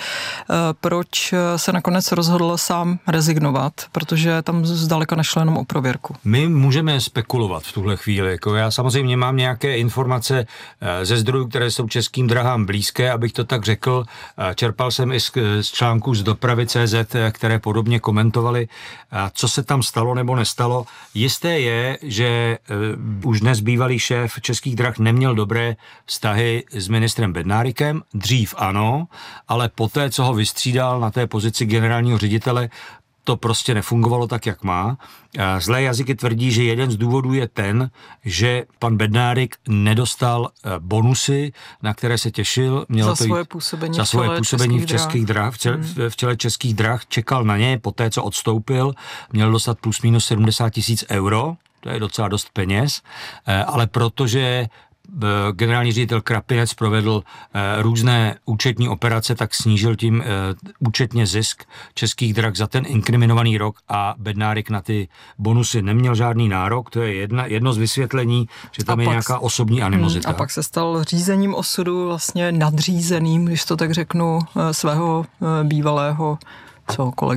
proč se nakonec rozhodl sám rezignovat, protože tam zdaleka nešlo jenom o prověrku. My můžeme spekulovat v tuhle chvíli. Jako já samozřejmě mám nějaké informace ze zdrojů, které jsou Českým drahám blízké, abych to tak řekl. Čerpal jsem i z, z článků z dopravy tečka cé zet, které podobně komentovali, co se tam stalo nebo nestalo. Jisté je, že uh, už dnes bývalý šéf Českých drah neměl dobré vztahy s ministrem Bednárikem. Dřív ano, ale poté, co ho vystřídal na té pozici generálního ředitele, to prostě nefungovalo tak, jak má. Zlé jazyky tvrdí, že jeden z důvodů je ten, že pan Bednárik nedostal bonusy, na které se těšil. Mělo za svoje působení, za svoje působení v Českých drah, v čele, v čele Českých drah, čekal na ně, poté, co odstoupil, měl dostat plus minus sedmdesát tisíc euro, to je docela dost peněz, ale protože generální ředitel Krapinec provedl e, různé účetní operace, tak snížil tím e, účetně zisk Českých drah za ten inkriminovaný rok a Bednárik na ty bonusy neměl žádný nárok. To je jedna, jedno z vysvětlení, že tam a je nějaká osobní animozita. A pak se stal řízením osudu vlastně nadřízeným, když to tak řeknu, svého bývalého co, kolegy.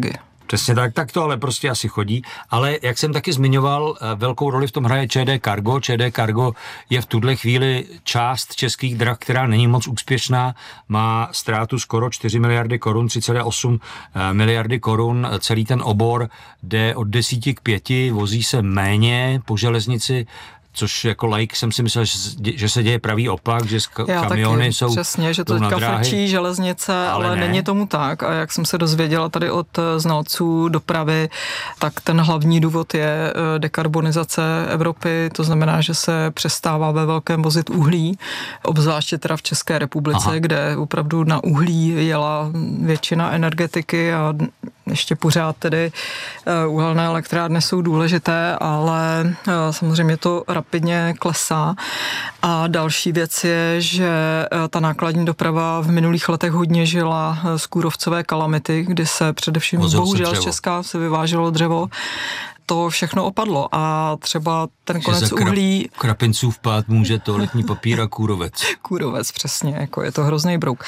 Přesně tak, tak to ale prostě asi chodí. Ale jak jsem taky zmiňoval, velkou roli v tom hraje ČD Cargo. ČD Cargo je v tuhle chvíli část Českých drah, která není moc úspěšná. Má ztrátu skoro čtyři miliardy korun, tři celé osm miliardy korun. Celý ten obor jde od desíti k pěti, vozí se méně po železnici, což jako laik jsem si myslel, že se děje pravý opak, že Já kamiony taky, jsou přesně, že to teďka frčí železnice, ale, ale není tomu tak. A jak jsem se dozvěděla tady od znalců dopravy, tak ten hlavní důvod je dekarbonizace Evropy, to znamená, že se přestává ve velkém vozit uhlí, obzvláště teda v České republice, Aha. kde opravdu na uhlí jela většina energetiky a ještě pořád tedy uhelné elektrárny jsou důležité, ale samozřejmě to rapidně klesá. A další věc je, že ta nákladní doprava v minulých letech hodně žila z kůrovcové kalamity, kdy se především Vozil bohužel z Česka se vyváželo dřevo. To všechno opadlo a třeba ten konec uhlí... Krapinců vpád může toaletní papír a kůrovec. Kůrovec, přesně, jako je to hrozný brouk.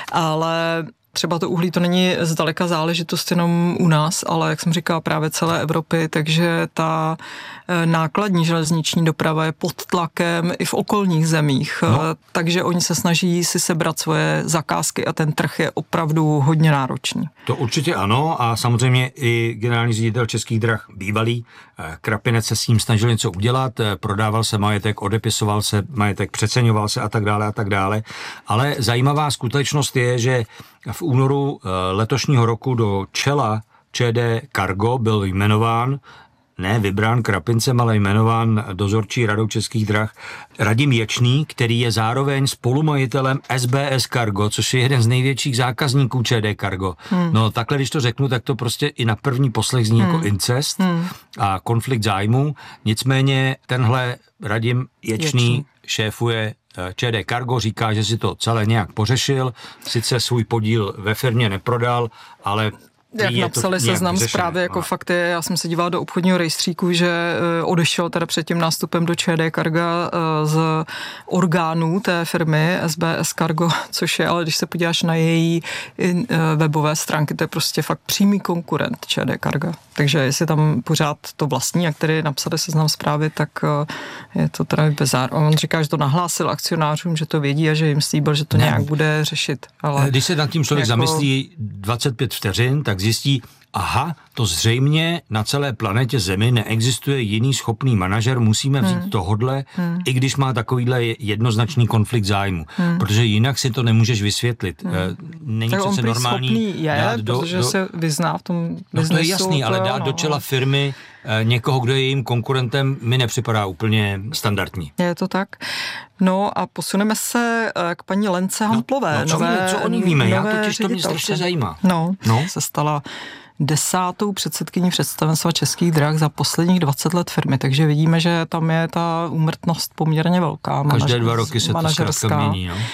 Ale třeba to uhlí to není zdaleka záležitost jenom u nás, ale jak jsem říkala právě celé Evropy, takže ta nákladní železniční doprava je pod tlakem i v okolních zemích, no. Takže oni se snaží si sebrat svoje zakázky a ten trh je opravdu hodně náročný. To určitě ano a samozřejmě i generální ředitel Českých drah bývalý Krapinec se s ním snažil něco udělat, prodával se majetek, odepisoval se majetek, přeceňoval se a tak dále a tak dále, ale zajímavá skutečnost je, že v únoru letošního roku do čela ČD Cargo byl jmenován, ne vybrán Krapincem, ale jmenován dozorčí radou Českých drah Radim Ječný, který je zároveň spolumajitelem S B S Cargo, což je jeden z největších zákazníků ČD Cargo. Hmm. No takhle, když to řeknu, tak to prostě i na první poslech zní hmm. jako incest hmm. a konflikt zájmů. Nicméně tenhle Radim Ječný, Ječný. šéfuje ČD Cargo, říká, že si to celé nějak pořešil, sice svůj podíl ve firmě neprodal, ale jak napsali seznam zprávy, jako a... fakt je, já jsem se dívala do obchodního rejstříku, že odešel teda před tím nástupem do ČD Carga z orgánů té firmy S B S Cargo, což je, ale když se podíváš na její webové stránky, to je prostě fakt přímý konkurent ČD Carga. Takže jestli tam pořád to vlastní, jak tedy napsali seznam zprávy, tak je to teda bizár. On říká, že to nahlásil akcionářům, že to vědí a že jim slíbil, že to ne. nějak bude řešit. Ale když se nad tím člověk jako... zamyslí dvacet pět vteřin, tak zjistí, aha, to zřejmě na celé planetě Zemi neexistuje jiný schopný manažer, musíme vzít hmm. tohodle, hmm. i když má takovýhle jednoznačný konflikt zájmu, hmm. protože jinak si to nemůžeš vysvětlit. Hmm. Není tak přece normální je, dát do, protože do, se vyzná v tom biznesu. No to je jasný, ale dát no, do čela firmy někoho, kdo je jejím konkurentem, mi nepřipadá úplně standardní. Je to tak. No a posuneme se k paní Lence Hamplové. No, no co, nové, víme, co o ní víme? Já totiž ředitelce. To mě strašně zajímá. No, no, se stala desátou předsedkyní představenstva Českých drah za posledních dvacet let firmy, takže vidíme, že tam je ta úmrtnost poměrně velká. Každé dva roky se to zkrátka mění, no.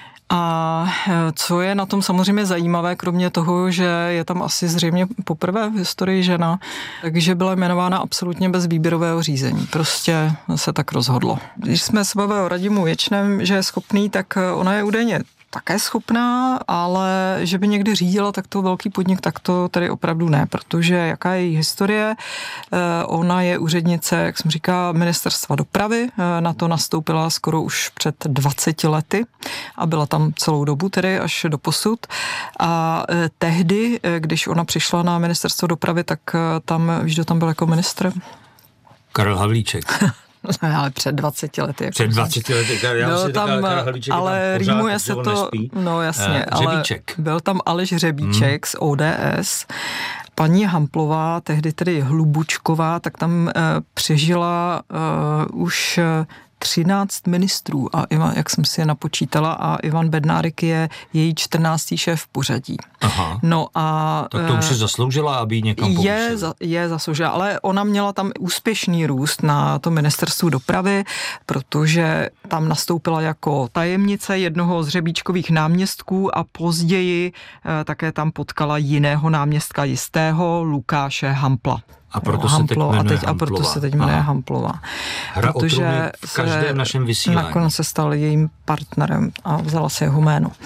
A co je na tom samozřejmě zajímavé, kromě toho, že je tam asi zřejmě poprvé v historii žena, takže byla jmenována absolutně bez výběrového řízení. Prostě se tak rozhodlo. Když jsme se bavili o Radimu Ječném, že je schopný, tak ona je údajně také schopná, ale že by někdy řídila takto velký podnik, tak to tedy opravdu ne, protože jaká je její historie, ona je úřednice, jak jsem říkala, ministerstva dopravy, na to nastoupila skoro už před dvaceti lety a byla tam celou dobu tedy až do posud a tehdy, když ona přišla na ministerstvo dopravy, tak tam, víš, kdo tam byl jako ministr? Karel Havlíček. Ale před dvaceti lety. Jako před dvaceti lety, já no, si tam, Karel Havlíček ale tam rýmuje se to, nespí. No jasně, uh, ale byl tam Aleš Řebíček hmm. z O D S. Paní Hamplová, tehdy tedy Hlubučková, tak tam uh, přežila uh, už uh, třináct ministrů a Ivan, jak jsem si je napočítala, a Ivan Bednárik je její čtrnáctý šéf v pořadí. Aha. No a tak to už se zasloužila, aby ji někam povýšil. Je, za, je zasloužila, ale ona měla tam úspěšný růst na to ministerstvu dopravy, protože tam nastoupila jako tajemnice jednoho z Řebíčkových náměstků a později eh, také tam potkala jiného náměstka jistého, Lukáše Hampla. A proto, no, se teď a, teď, a proto se teď jmenuje Hamplová. Hra protože v každém našem vysílání. Nakonec se stal jejím partnerem a vzala si jeho jméno.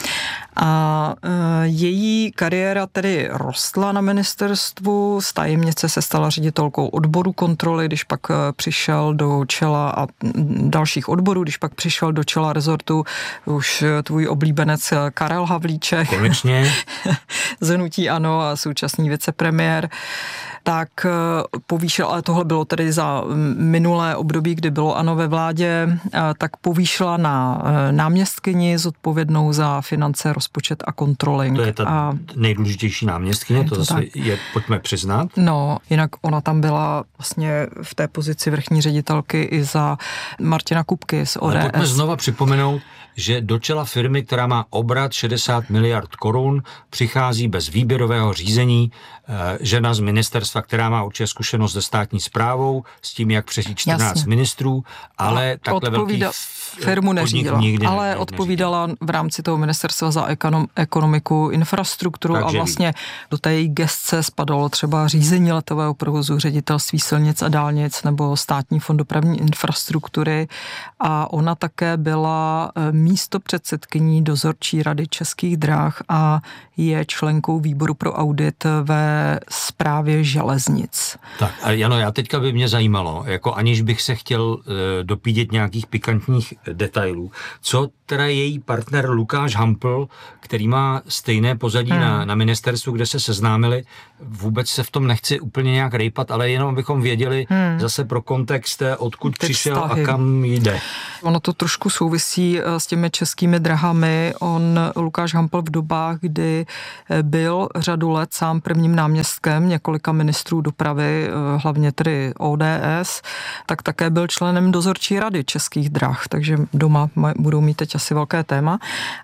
A její kariéra tedy rostla na ministerstvu, z tajemnice se stala ředitelkou odboru kontroly, když pak přišel do čela a dalších odborů, když pak přišel do čela rezortu už tvůj oblíbenec Karel Havlíček. Konečně. Z hnutí ANO a současný vicepremiér. Tak povýšil, ale tohle bylo tedy za minulé období, kdy bylo ANO ve vládě, tak povýšila na náměstkyni zodpovědnou za finance, rozpočet a controlling. To je ta a nejdůležitější náměstkyně, to, to zase je, pojďme přiznat. No, jinak ona tam byla vlastně v té pozici vrchní ředitelky i za Martina Kupky z O D S. Ale pojďme znova připomenout, že do čela firmy, která má obrat šedesát miliard korun, přichází bez výběrového řízení žena z ministerstva, která má určitě zkušenost se státní správou, s tím, jak přežít čtrnáct Jasně. ministrů, ale a takhle velký firmu neřídila, nikdy ale ne, odpovídala v rámci toho ministerstva za ekonom, ekonomiku, infrastrukturu Takže a vlastně ví. do té její gesce spadalo třeba řízení letového provozu, ředitelství silnic a dálnic nebo státní fond dopravní infrastruktury a ona také byla místopředsedkyní dozorčí rady Českých drah a je členkou výboru pro audit ve správě železnic. Tak a Jano, já teďka by mě zajímalo, jako aniž bych se chtěl e, dopídět nějakých pikantních detailů, co teda její partner Lukáš Hampl, který má stejné pozadí hmm. na, na ministerstvu, kde se seznámili, vůbec se v tom nechci úplně nějak rejpat, ale jenom bychom věděli hmm. zase pro kontext, odkud Teď přišel vztahy. a kam jde. Ono to trošku souvisí s těmi českými drahami. On, Lukáš Hampl, v dobách, kdy byl řadu let sám prvním náměstkem několika ministrů dopravy, hlavně tedy O D S, tak také byl členem dozorčí rady Českých drah, takže doma budou mít teď asi velké téma.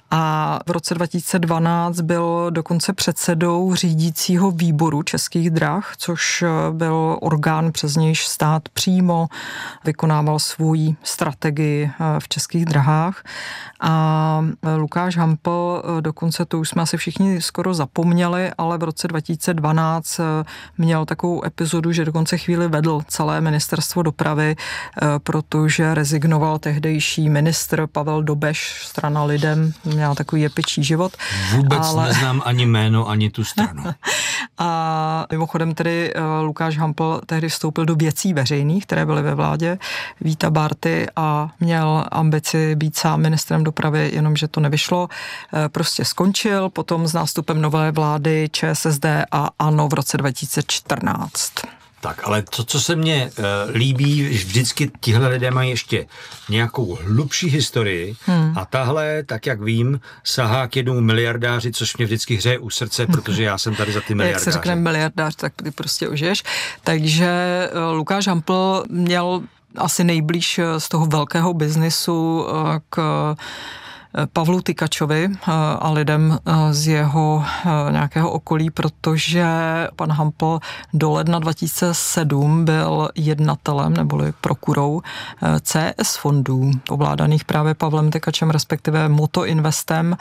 A v roce dva tisíce dvanáct byl dokonce předsedou řídícího výboru Českých drah, což byl orgán, přes nějž stát přímo vykonával svou strategii v Českých drahách. A Lukáš Hampl, dokonce to už jsme asi všichni skoro zapomněli, ale v roce dva tisíce dvanáct měl takovou epizodu, že dokonce chvíli vedl celé ministerstvo dopravy, protože rezignoval tehdejší ministr Pavel Dobeš, strana Lidem, měl takový jepičí život. Vůbec ale... neznám ani jméno, ani tu stranu. A mimochodem tedy Lukáš Hampl tehdy vstoupil do věcí veřejných, které byly ve vládě Víta Bárty a měl ambici být sám ministrem dopravy, jenomže to nevyšlo. Prostě skončil potom s nástupem nové vlády ČSSD a ANO v roce dva tisíce čtrnáct. Tak, ale to, co se mně e, líbí, vždycky tihle lidé mají ještě nějakou hlubší historii hmm. a tahle, tak jak vím, sahá k jednomu miliardáři, což mě vždycky hřeje u srdce, protože já jsem tady za ty miliardáře. Jak se řekne miliardář, tak ty prostě ožiješ. Takže Lukáš Hampl měl asi nejblíž z toho velkého biznisu k Pavlu Tykačovi a lidem z jeho nějakého okolí, protože pan Hampl do ledna dva tisíce sedm byl jednatelem neboli prokurou C S fondů, ovládaných právě Pavlem Tykačem, respektive Moto Investem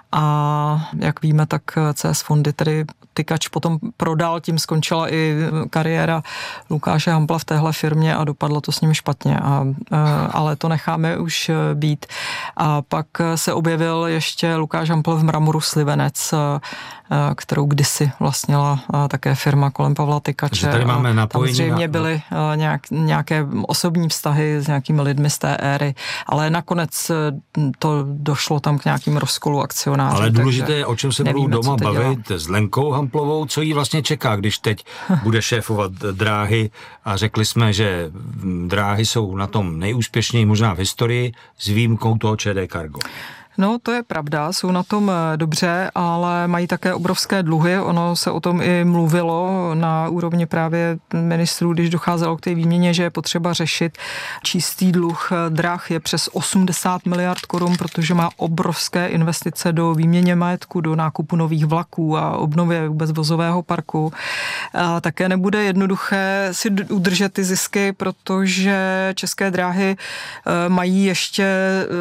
a jak víme, tak C S fondy tedy Tykač potom prodal, tím skončila i kariéra Lukáše Hampla v téhle firmě a dopadlo to s ním špatně, a, ale to necháme už být. A pak se objevil ještě Lukáš Hampl v Mramoru Slivenec, kterou kdysi vlastnila také firma kolem Pavla Tykače. Tady máme napojení. Tam zřejmě na... byly nějak, nějaké osobní vztahy s nějakými lidmi z té éry, ale nakonec to došlo tam k nějakým rozkolu akcionářů. Ale důležité je, o čem se budou doma bavit dělá. s Lenkou Hamplovou, co jí vlastně čeká, když teď bude šéfovat dráhy a řekli jsme, že dráhy jsou na tom nejúspěšněji možná v historii s výjimkou toho ČD Cargo. No, to je pravda, jsou na tom dobře, ale mají také obrovské dluhy. Ono se o tom i mluvilo na úrovni právě ministrů, když docházelo k té výměně, že je potřeba řešit. Čistý dluh drah je přes osmdesát miliard korun, protože má obrovské investice do výměně majetku, do nákupu nových vlaků a obnovy vůbec vozového parku. A také nebude jednoduché si udržet ty zisky, protože České dráhy mají ještě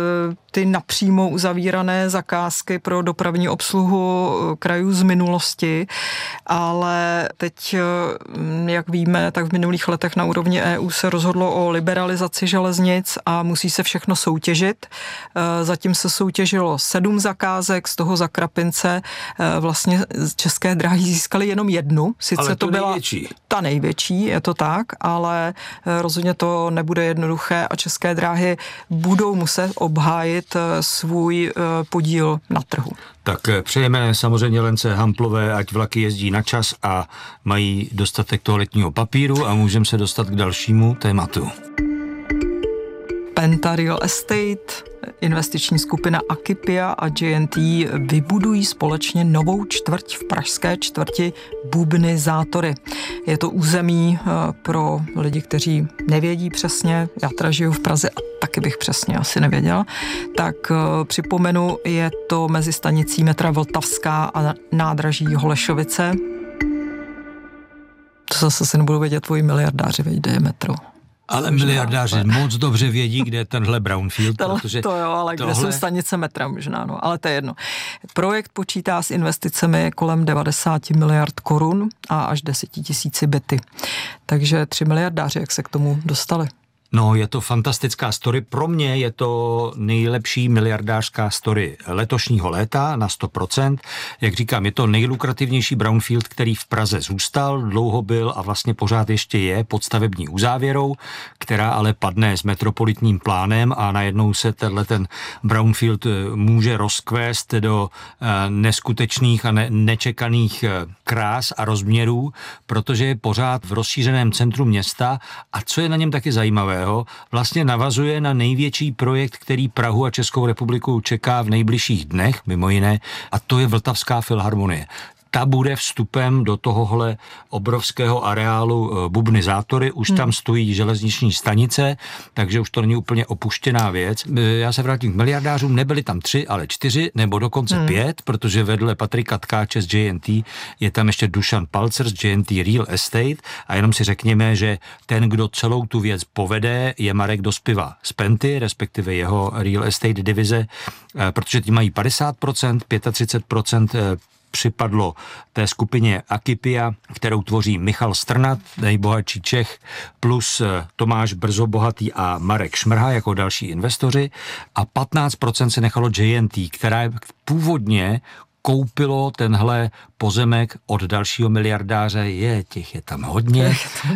ty napřímo uzavírané zakázky pro dopravní obsluhu krajů z minulosti, ale teď, jak víme, tak v minulých letech na úrovni E U se rozhodlo o liberalizaci železnic a musí se všechno soutěžit. Zatím se soutěžilo sedm zakázek, z toho za Krapince vlastně České dráhy získaly jenom jednu. Sice ale to, to byla největší. Ta největší, je to tak, ale rozhodně to nebude jednoduché a České dráhy budou muset obhájit svůj podíl na trhu. Tak přejeme samozřejmě Lence Hamplové, ať vlaky jezdí na čas a mají dostatek toaletního papíru a můžeme se dostat k dalšímu tématu. Penta Real Estate, investiční skupina Akipia a J and T vybudují společně novou čtvrť v pražské čtvrti Bubny Zátory. Je to území pro lidi, kteří nevědí přesně, já teda žiju v Praze a taky bych přesně asi nevěděla, tak připomenu, je to mezi stanicí metra Vltavská a nádraží Holešovice. To zase si nebudou vědět tvoji miliardáři, kde je metro. Ale miliardáři moc dobře vědí, kde je tenhle brownfield, protože to jo, ale tohle... kde jsou stanice metra možná, no, ale to je jedno. Projekt počítá s investicemi kolem devadesát miliard korun a až deset tisíci byty. Takže tři miliardáři, jak se k tomu dostali. No, je to fantastická story. Pro mě je to nejlepší miliardářská story letošního léta na sto procent. Jak říkám, je to nejlukrativnější brownfield, který v Praze zůstal, dlouho byl a vlastně pořád ještě je pod stavební uzávěrou, která ale padne s metropolitním plánem a najednou se tenhle ten brownfield může rozkvést do neskutečných a ne- nečekaných krás a rozměrů, protože je pořád v rozšířeném centru města a co je na něm taky zajímavé, vlastně navazuje na největší projekt, který Prahu a Českou republiku čeká v nejbližších dnech, mimo jiné, a to je Vltavská filharmonie. Ta bude vstupem do tohohle obrovského areálu Bubny Zátory, už tam stojí železniční stanice, takže už to není úplně opuštěná věc. Já se vrátím k miliardářům, nebyli tam tři, ale čtyři, nebo dokonce hmm. pět, protože vedle Patrika Tkáče z J and T je tam ještě Dušan Palcer z J and T Real Estate a jenom si řekněme, že ten, kdo celou tu věc povede, je Marek Dospiva z Penty, respektive jeho Real Estate divize, protože ti mají padesát procent, třicet pět procent připadlo té skupině Akipia, kterou tvoří Michal Strnad, nejbohatší Čech, plus Tomáš Brzobohatý a Marek Šmrha jako další investoři a patnáct procent se nechalo J and T, která původně koupilo tenhle pozemek od dalšího miliardáře, je, těch je tam hodně,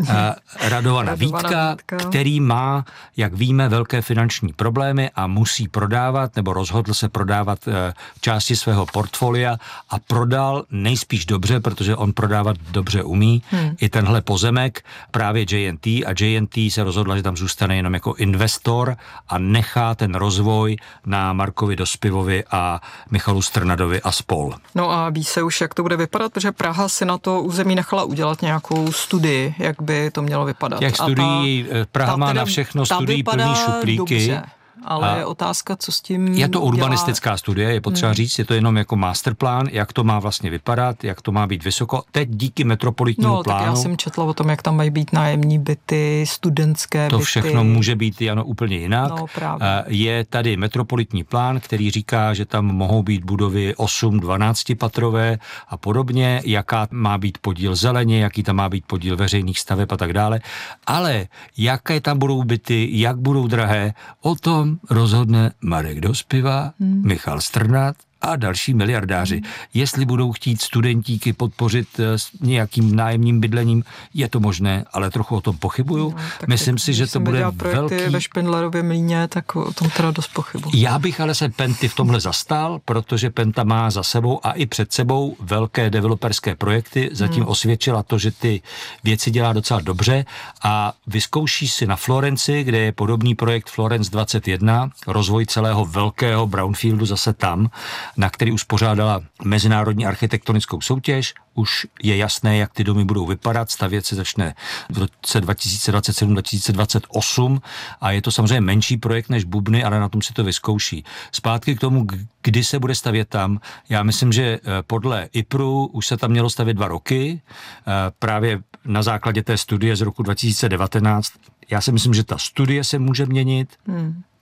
Radovana Vítka, který má, jak víme, velké finanční problémy a musí prodávat, nebo rozhodl se prodávat části svého portfolia a prodal nejspíš dobře, protože on prodávat dobře umí, hmm. i tenhle pozemek, právě J and T a J and T se rozhodla, že tam zůstane jenom jako investor a nechá ten rozvoj na Markovi Dospivovi a Michalu Strnadovi a spol. No a ví se už, jak to bude vypadat, protože Praha si na to území nechala udělat nějakou studii, jak by to mělo vypadat. Jak studií, Praha má na všechno studií plný šuplíky. Dobře. Ale a je otázka, co s tím Je to urbanistická dělá... studie, je potřeba hmm. říct, je to jenom jako masterplán, jak to má vlastně vypadat, jak to má být vysoko. Teď díky metropolitnímu no, plánu... No, tak já jsem četla o tom, jak tam mají být nájemní byty, studentské to byty. To všechno může být ano, úplně jinak. No, právě. Je tady metropolitní plán, který říká, že tam mohou být budovy osm dvanáct patrové a podobně, jaká má být podíl zeleně, jaký tam má být podíl veřejných staveb a tak dále. Ale jaké tam budou byty, jak budou drahé, o tom rozhodne Marek Dospiva, hmm. Michal Strnad a další miliardáři. Hmm. Jestli budou chtít studentíky podpořit s nějakým nájemním bydlením, je to možné, ale trochu o tom pochybuju. No, Myslím si, že to bude velký... ve Špindlerově mlýně, tak o tom teda dost pochybuju. Já bych ale se Penty v tomhle zastal, protože Penta má za sebou a i před sebou velké developerské projekty. Zatím hmm. osvědčila to, že ty věci dělá docela dobře a vyzkouší si na Florenci, kde je podobný projekt Florence dvacet jedna, rozvoj celého velkého brownfieldu zase tam, na který uspořádala mezinárodní architektonickou soutěž. Už je jasné, jak ty domy budou vypadat. Stavět se začne v roce dva tisíce dvacet sedm dva tisíce dvacet osm a je to samozřejmě menší projekt než Bubny, ale na tom si to vyzkouší. Zpátky k tomu, kdy se bude stavět tam. Já myslím, že podle I P R U už se tam mělo stavět dva roky. Právě na základě té studie z roku dva tisíce devatenáct. Já si myslím, že ta studie se může měnit. Hmm.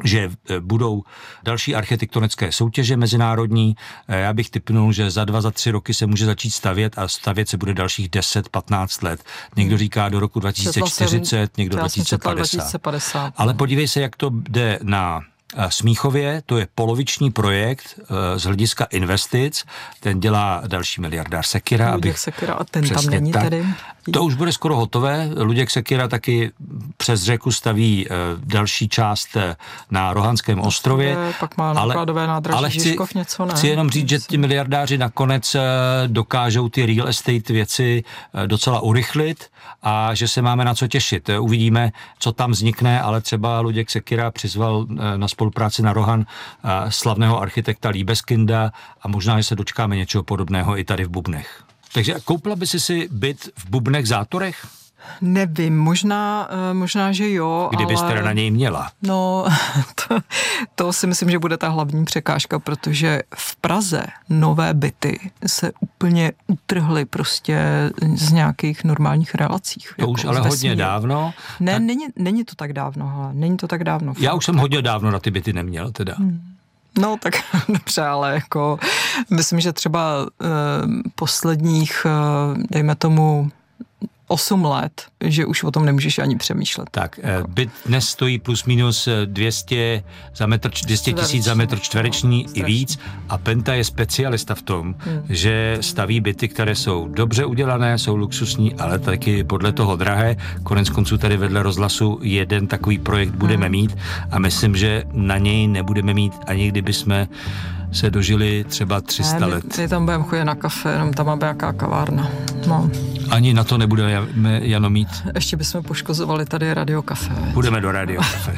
že budou další architektonické soutěže mezinárodní. Já bych tipnul, že za dva, za tři roky se může začít stavět a stavět se bude dalších deset patnáct let. Někdo říká do roku dva tisíce čtyřicet, někdo dva tisíce padesát. Ale podívej se, jak to jde na Smíchově, to je poloviční projekt z hlediska investic, ten dělá další miliardář Sekyra. Luděk Sekyra a ten tam není tak. tedy. To už bude skoro hotové. Luděk Sekyra taky přes řeku staví další část na Rohanském ostrově. Pak má nákladové nádraží ale chci, Žižkov něco, ne? Chci jenom říct, že ti miliardáři nakonec dokážou ty real estate věci docela urychlit a že se máme na co těšit. Uvidíme, co tam vznikne, ale třeba Luděk Sekyra přizval na spolupráci na Rohan slavného architekta Liebeskinda a možná, že se dočkáme něčeho podobného i tady v Bubnech. Takže koupila by si si byt v Bubnech Zátorech? Nevím, možná, možná, že jo, Kdybyste ale... teda na něj měla. No, to, to si myslím, že bude ta hlavní překážka, protože v Praze nové byty se úplně utrhly prostě z nějakých normálních relacích. To jako už ale hodně dávno. Ne, tak... není, není to tak dávno, hele, není to tak dávno. Já už jsem hodně dávno na ty byty neměl teda. Hmm. No tak dobře, ale jako myslím, že třeba eh, posledních, eh, dejme tomu, osm let, že už o tom nemůžeš ani přemýšlet. Tak, byt dnes stojí plus minus dvě stě tisíc za metr čtvereční i víc a Penta je specialista v tom, hmm. že staví byty, které jsou dobře udělané, jsou luxusní, ale taky podle toho drahé. Konec konců tady vedle rozhlasu jeden takový projekt budeme hmm. mít a myslím, že na něj nebudeme mít ani kdyby jsme se dožili třeba tři sta ne, let. My tam budeme chodit na kafe, jenom tam máme jaká kavárna. No. Ani na to nebudeme Jano mít. Ještě bychom poškozovali tady Radio Café. Půjdeme do Radio Café.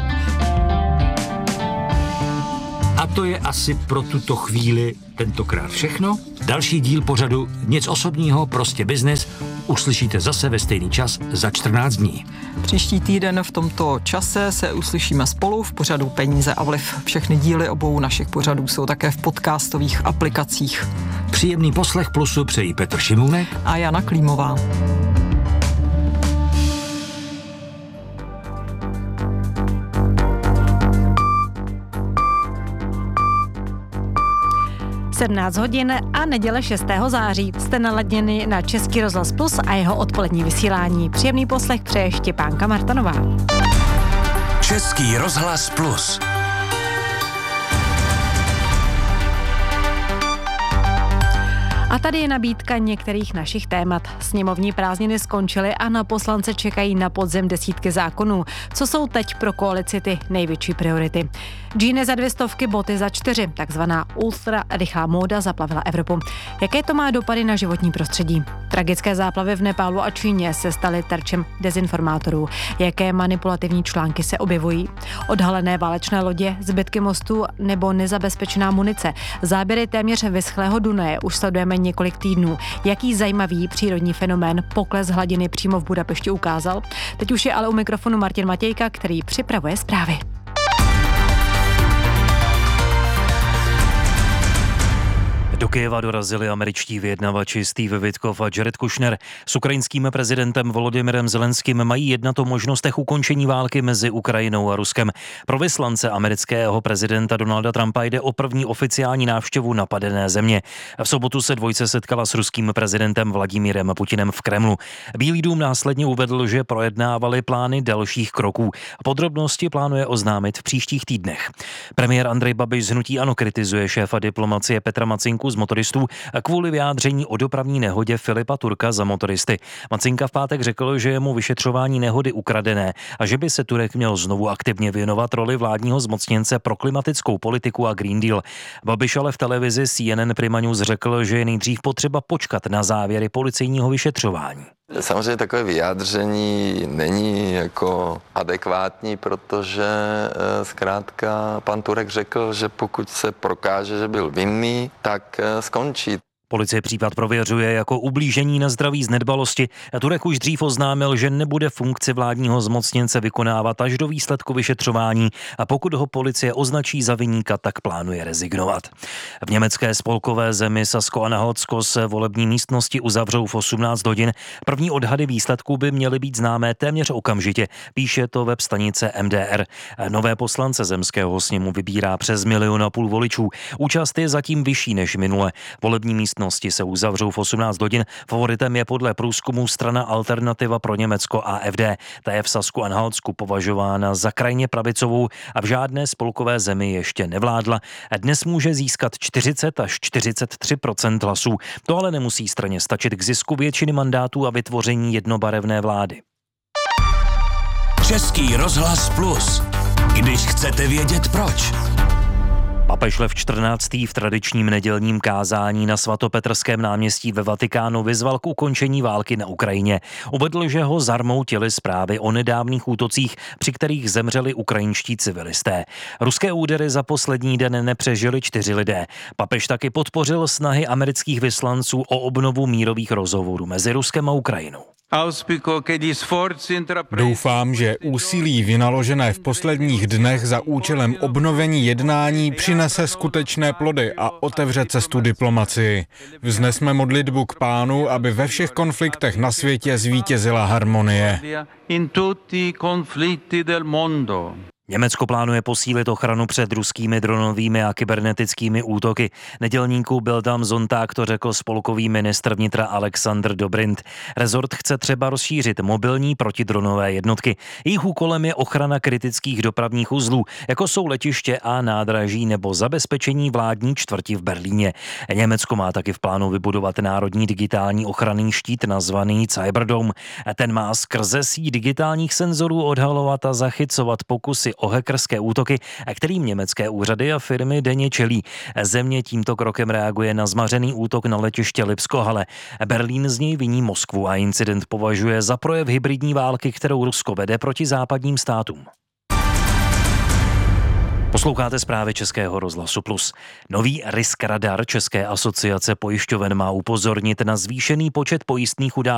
A to je asi pro tuto chvíli tentokrát všechno. Další díl pořadu Nic osobního, prostě biznis uslyšíte zase ve stejný čas za čtrnáct dní. Příští týden v tomto čase se uslyšíme spolu v pořadu Peníze a vliv. Všechny díly obou našich pořadů jsou také v podcastových aplikacích. Příjemný poslech Plusu přejí Petr Šimůnek a Jana Klímová. sedmnáct hodin a neděle šestého září. Jste naladěni na Český rozhlas Plus a jeho odpolední vysílání. Příjemný poslech přeje Štěpánka Martanová. Český rozhlas Plus. A tady je nabídka některých našich témat. Sněmovní prázdniny skončily a na poslance čekají na podzim desítky zákonů. Co jsou teď pro koalici ty největší priority? Džíny za dvě stovky, boty za čtyři. Takzvaná ultra rychlá móda zaplavila Evropu. Jaké to má dopady na životní prostředí? Tragické záplavy v Nepálu a Číně se staly terčem dezinformátorů. Jaké manipulativní články se objevují? Odhalené válečné lodě, zbytky mostů nebo nezabezpečená munice. Záběry téměř vyschlého Dunaje už sledujeme několik týdnů. Jaký zajímavý přírodní fenomén pokles hladiny přímo v Budapešti ukázal? Teď už je ale u mikrofonu Martin Matějka, který připravuje zprávy. Do Kyjeva dorazili američtí vyjednavači Steve Witkoff a Jared Kushner. S ukrajinským prezidentem Volodymyrem Zelenským mají jednat o možnostech ukončení války mezi Ukrajinou a Ruskem. Pro vyslance amerického prezidenta Donalda Trumpa jde o první oficiální návštěvu napadené země. V sobotu se dvojce setkala s ruským prezidentem Vladimírem Putinem v Kremlu. Bílý dům následně uvedl, že projednávali plány dalších kroků. Podrobnosti plánuje oznámit v příštích týdnech. Premiér Andrej Babiš z hnutí ANO kritizuje šéfa diplomacie Petra Macinku z motoristů kvůli vyjádření o dopravní nehodě Filipa Turka za motoristy. Macinka v pátek řekl, že je mu vyšetřování nehody ukradené a že by se Turek měl znovu aktivně věnovat roli vládního zmocněnce pro klimatickou politiku a Green Deal. Babiš ale v televizi C N N Prima News řekl, že je nejdřív potřeba počkat na závěry policejního vyšetřování. Samozřejmě takové vyjádření není jako adekvátní, protože zkrátka pan Turek řekl, že pokud se prokáže, že byl vinný, tak skončí. Policie případ prověřuje jako ublížení na zdraví z nedbalosti. Turek už dřív oznámil, že nebude funkci vládního zmocněnce vykonávat až do výsledku vyšetřování a pokud ho policie označí za viníka, tak plánuje rezignovat. V německé spolkové zemi Sasko-Anhaltsko se volební místnosti uzavřou v osmnáct hodin. První odhady výsledků by měly být známé téměř okamžitě, píše to web stanice M D R. Nové poslance zemského sněmu vybírá přes milion a půl voličů. Účast je zatím vyšší než minule. Volební místnosti se uzavřou v osmnáct hodin. Favoritem je podle průzkumu strana Alternativa pro Německo A F D. Ta je v Sasku-Anhaltsku považována za krajně pravicovou a v žádné spolkové zemi ještě nevládla. Dnes může získat čtyřicet až čtyřicet tři procent hlasů. To ale nemusí straně stačit k zisku většiny mandátů a vytvoření jednobarevné vlády. Český rozhlas Plus. Když chcete vědět proč. Papež Lev čtrnáctý v tradičním nedělním kázání na svatopetrském náměstí ve Vatikánu vyzval k ukončení války na Ukrajině. Uvedl, že ho zarmoutily zprávy o nedávných útocích, při kterých zemřeli ukrajinští civilisté. Ruské údery za poslední den nepřežili čtyři lidé. Papež taky podpořil snahy amerických vyslanců o obnovu mírových rozhovorů mezi Ruskem a Ukrajinou. Doufám, že úsilí vynaložené v posledních dnech za účelem obnovení jednání přinese skutečné plody a otevře cestu diplomacii. Vznesme modlitbu k Pánu, aby ve všech konfliktech na světě zvítězila harmonie. Německo plánuje posílit ochranu před ruskými dronovými a kybernetickými útoky. Nedělníku byl tam Zonták, to řekl spolkový ministr vnitra Alexandr Dobrindt. Rezort chce třeba rozšířit mobilní protidronové jednotky. Jejich úkolem je ochrana kritických dopravních uzlů, jako jsou letiště a nádraží nebo zabezpečení vládní čtvrti v Berlíně. Německo má taky v plánu vybudovat národní digitální ochranný štít nazvaný Cyberdome. Ten má skrze síť digitálních senzorů odhalovat a zachycovat pokusy o hackerské útoky, kterým německé úřady a firmy denně čelí. Země tímto krokem reaguje na zmařený útok na letiště Lipsko-Halle. Berlín z něj viní Moskvu a incident považuje za projev hybridní války, kterou Rusko vede proti západním státům. Posloucháte zprávy Českého rozhlasu Plus. Nový risk radar České asociace pojišťoven má upozornit na zvýšený počet pojistných událostí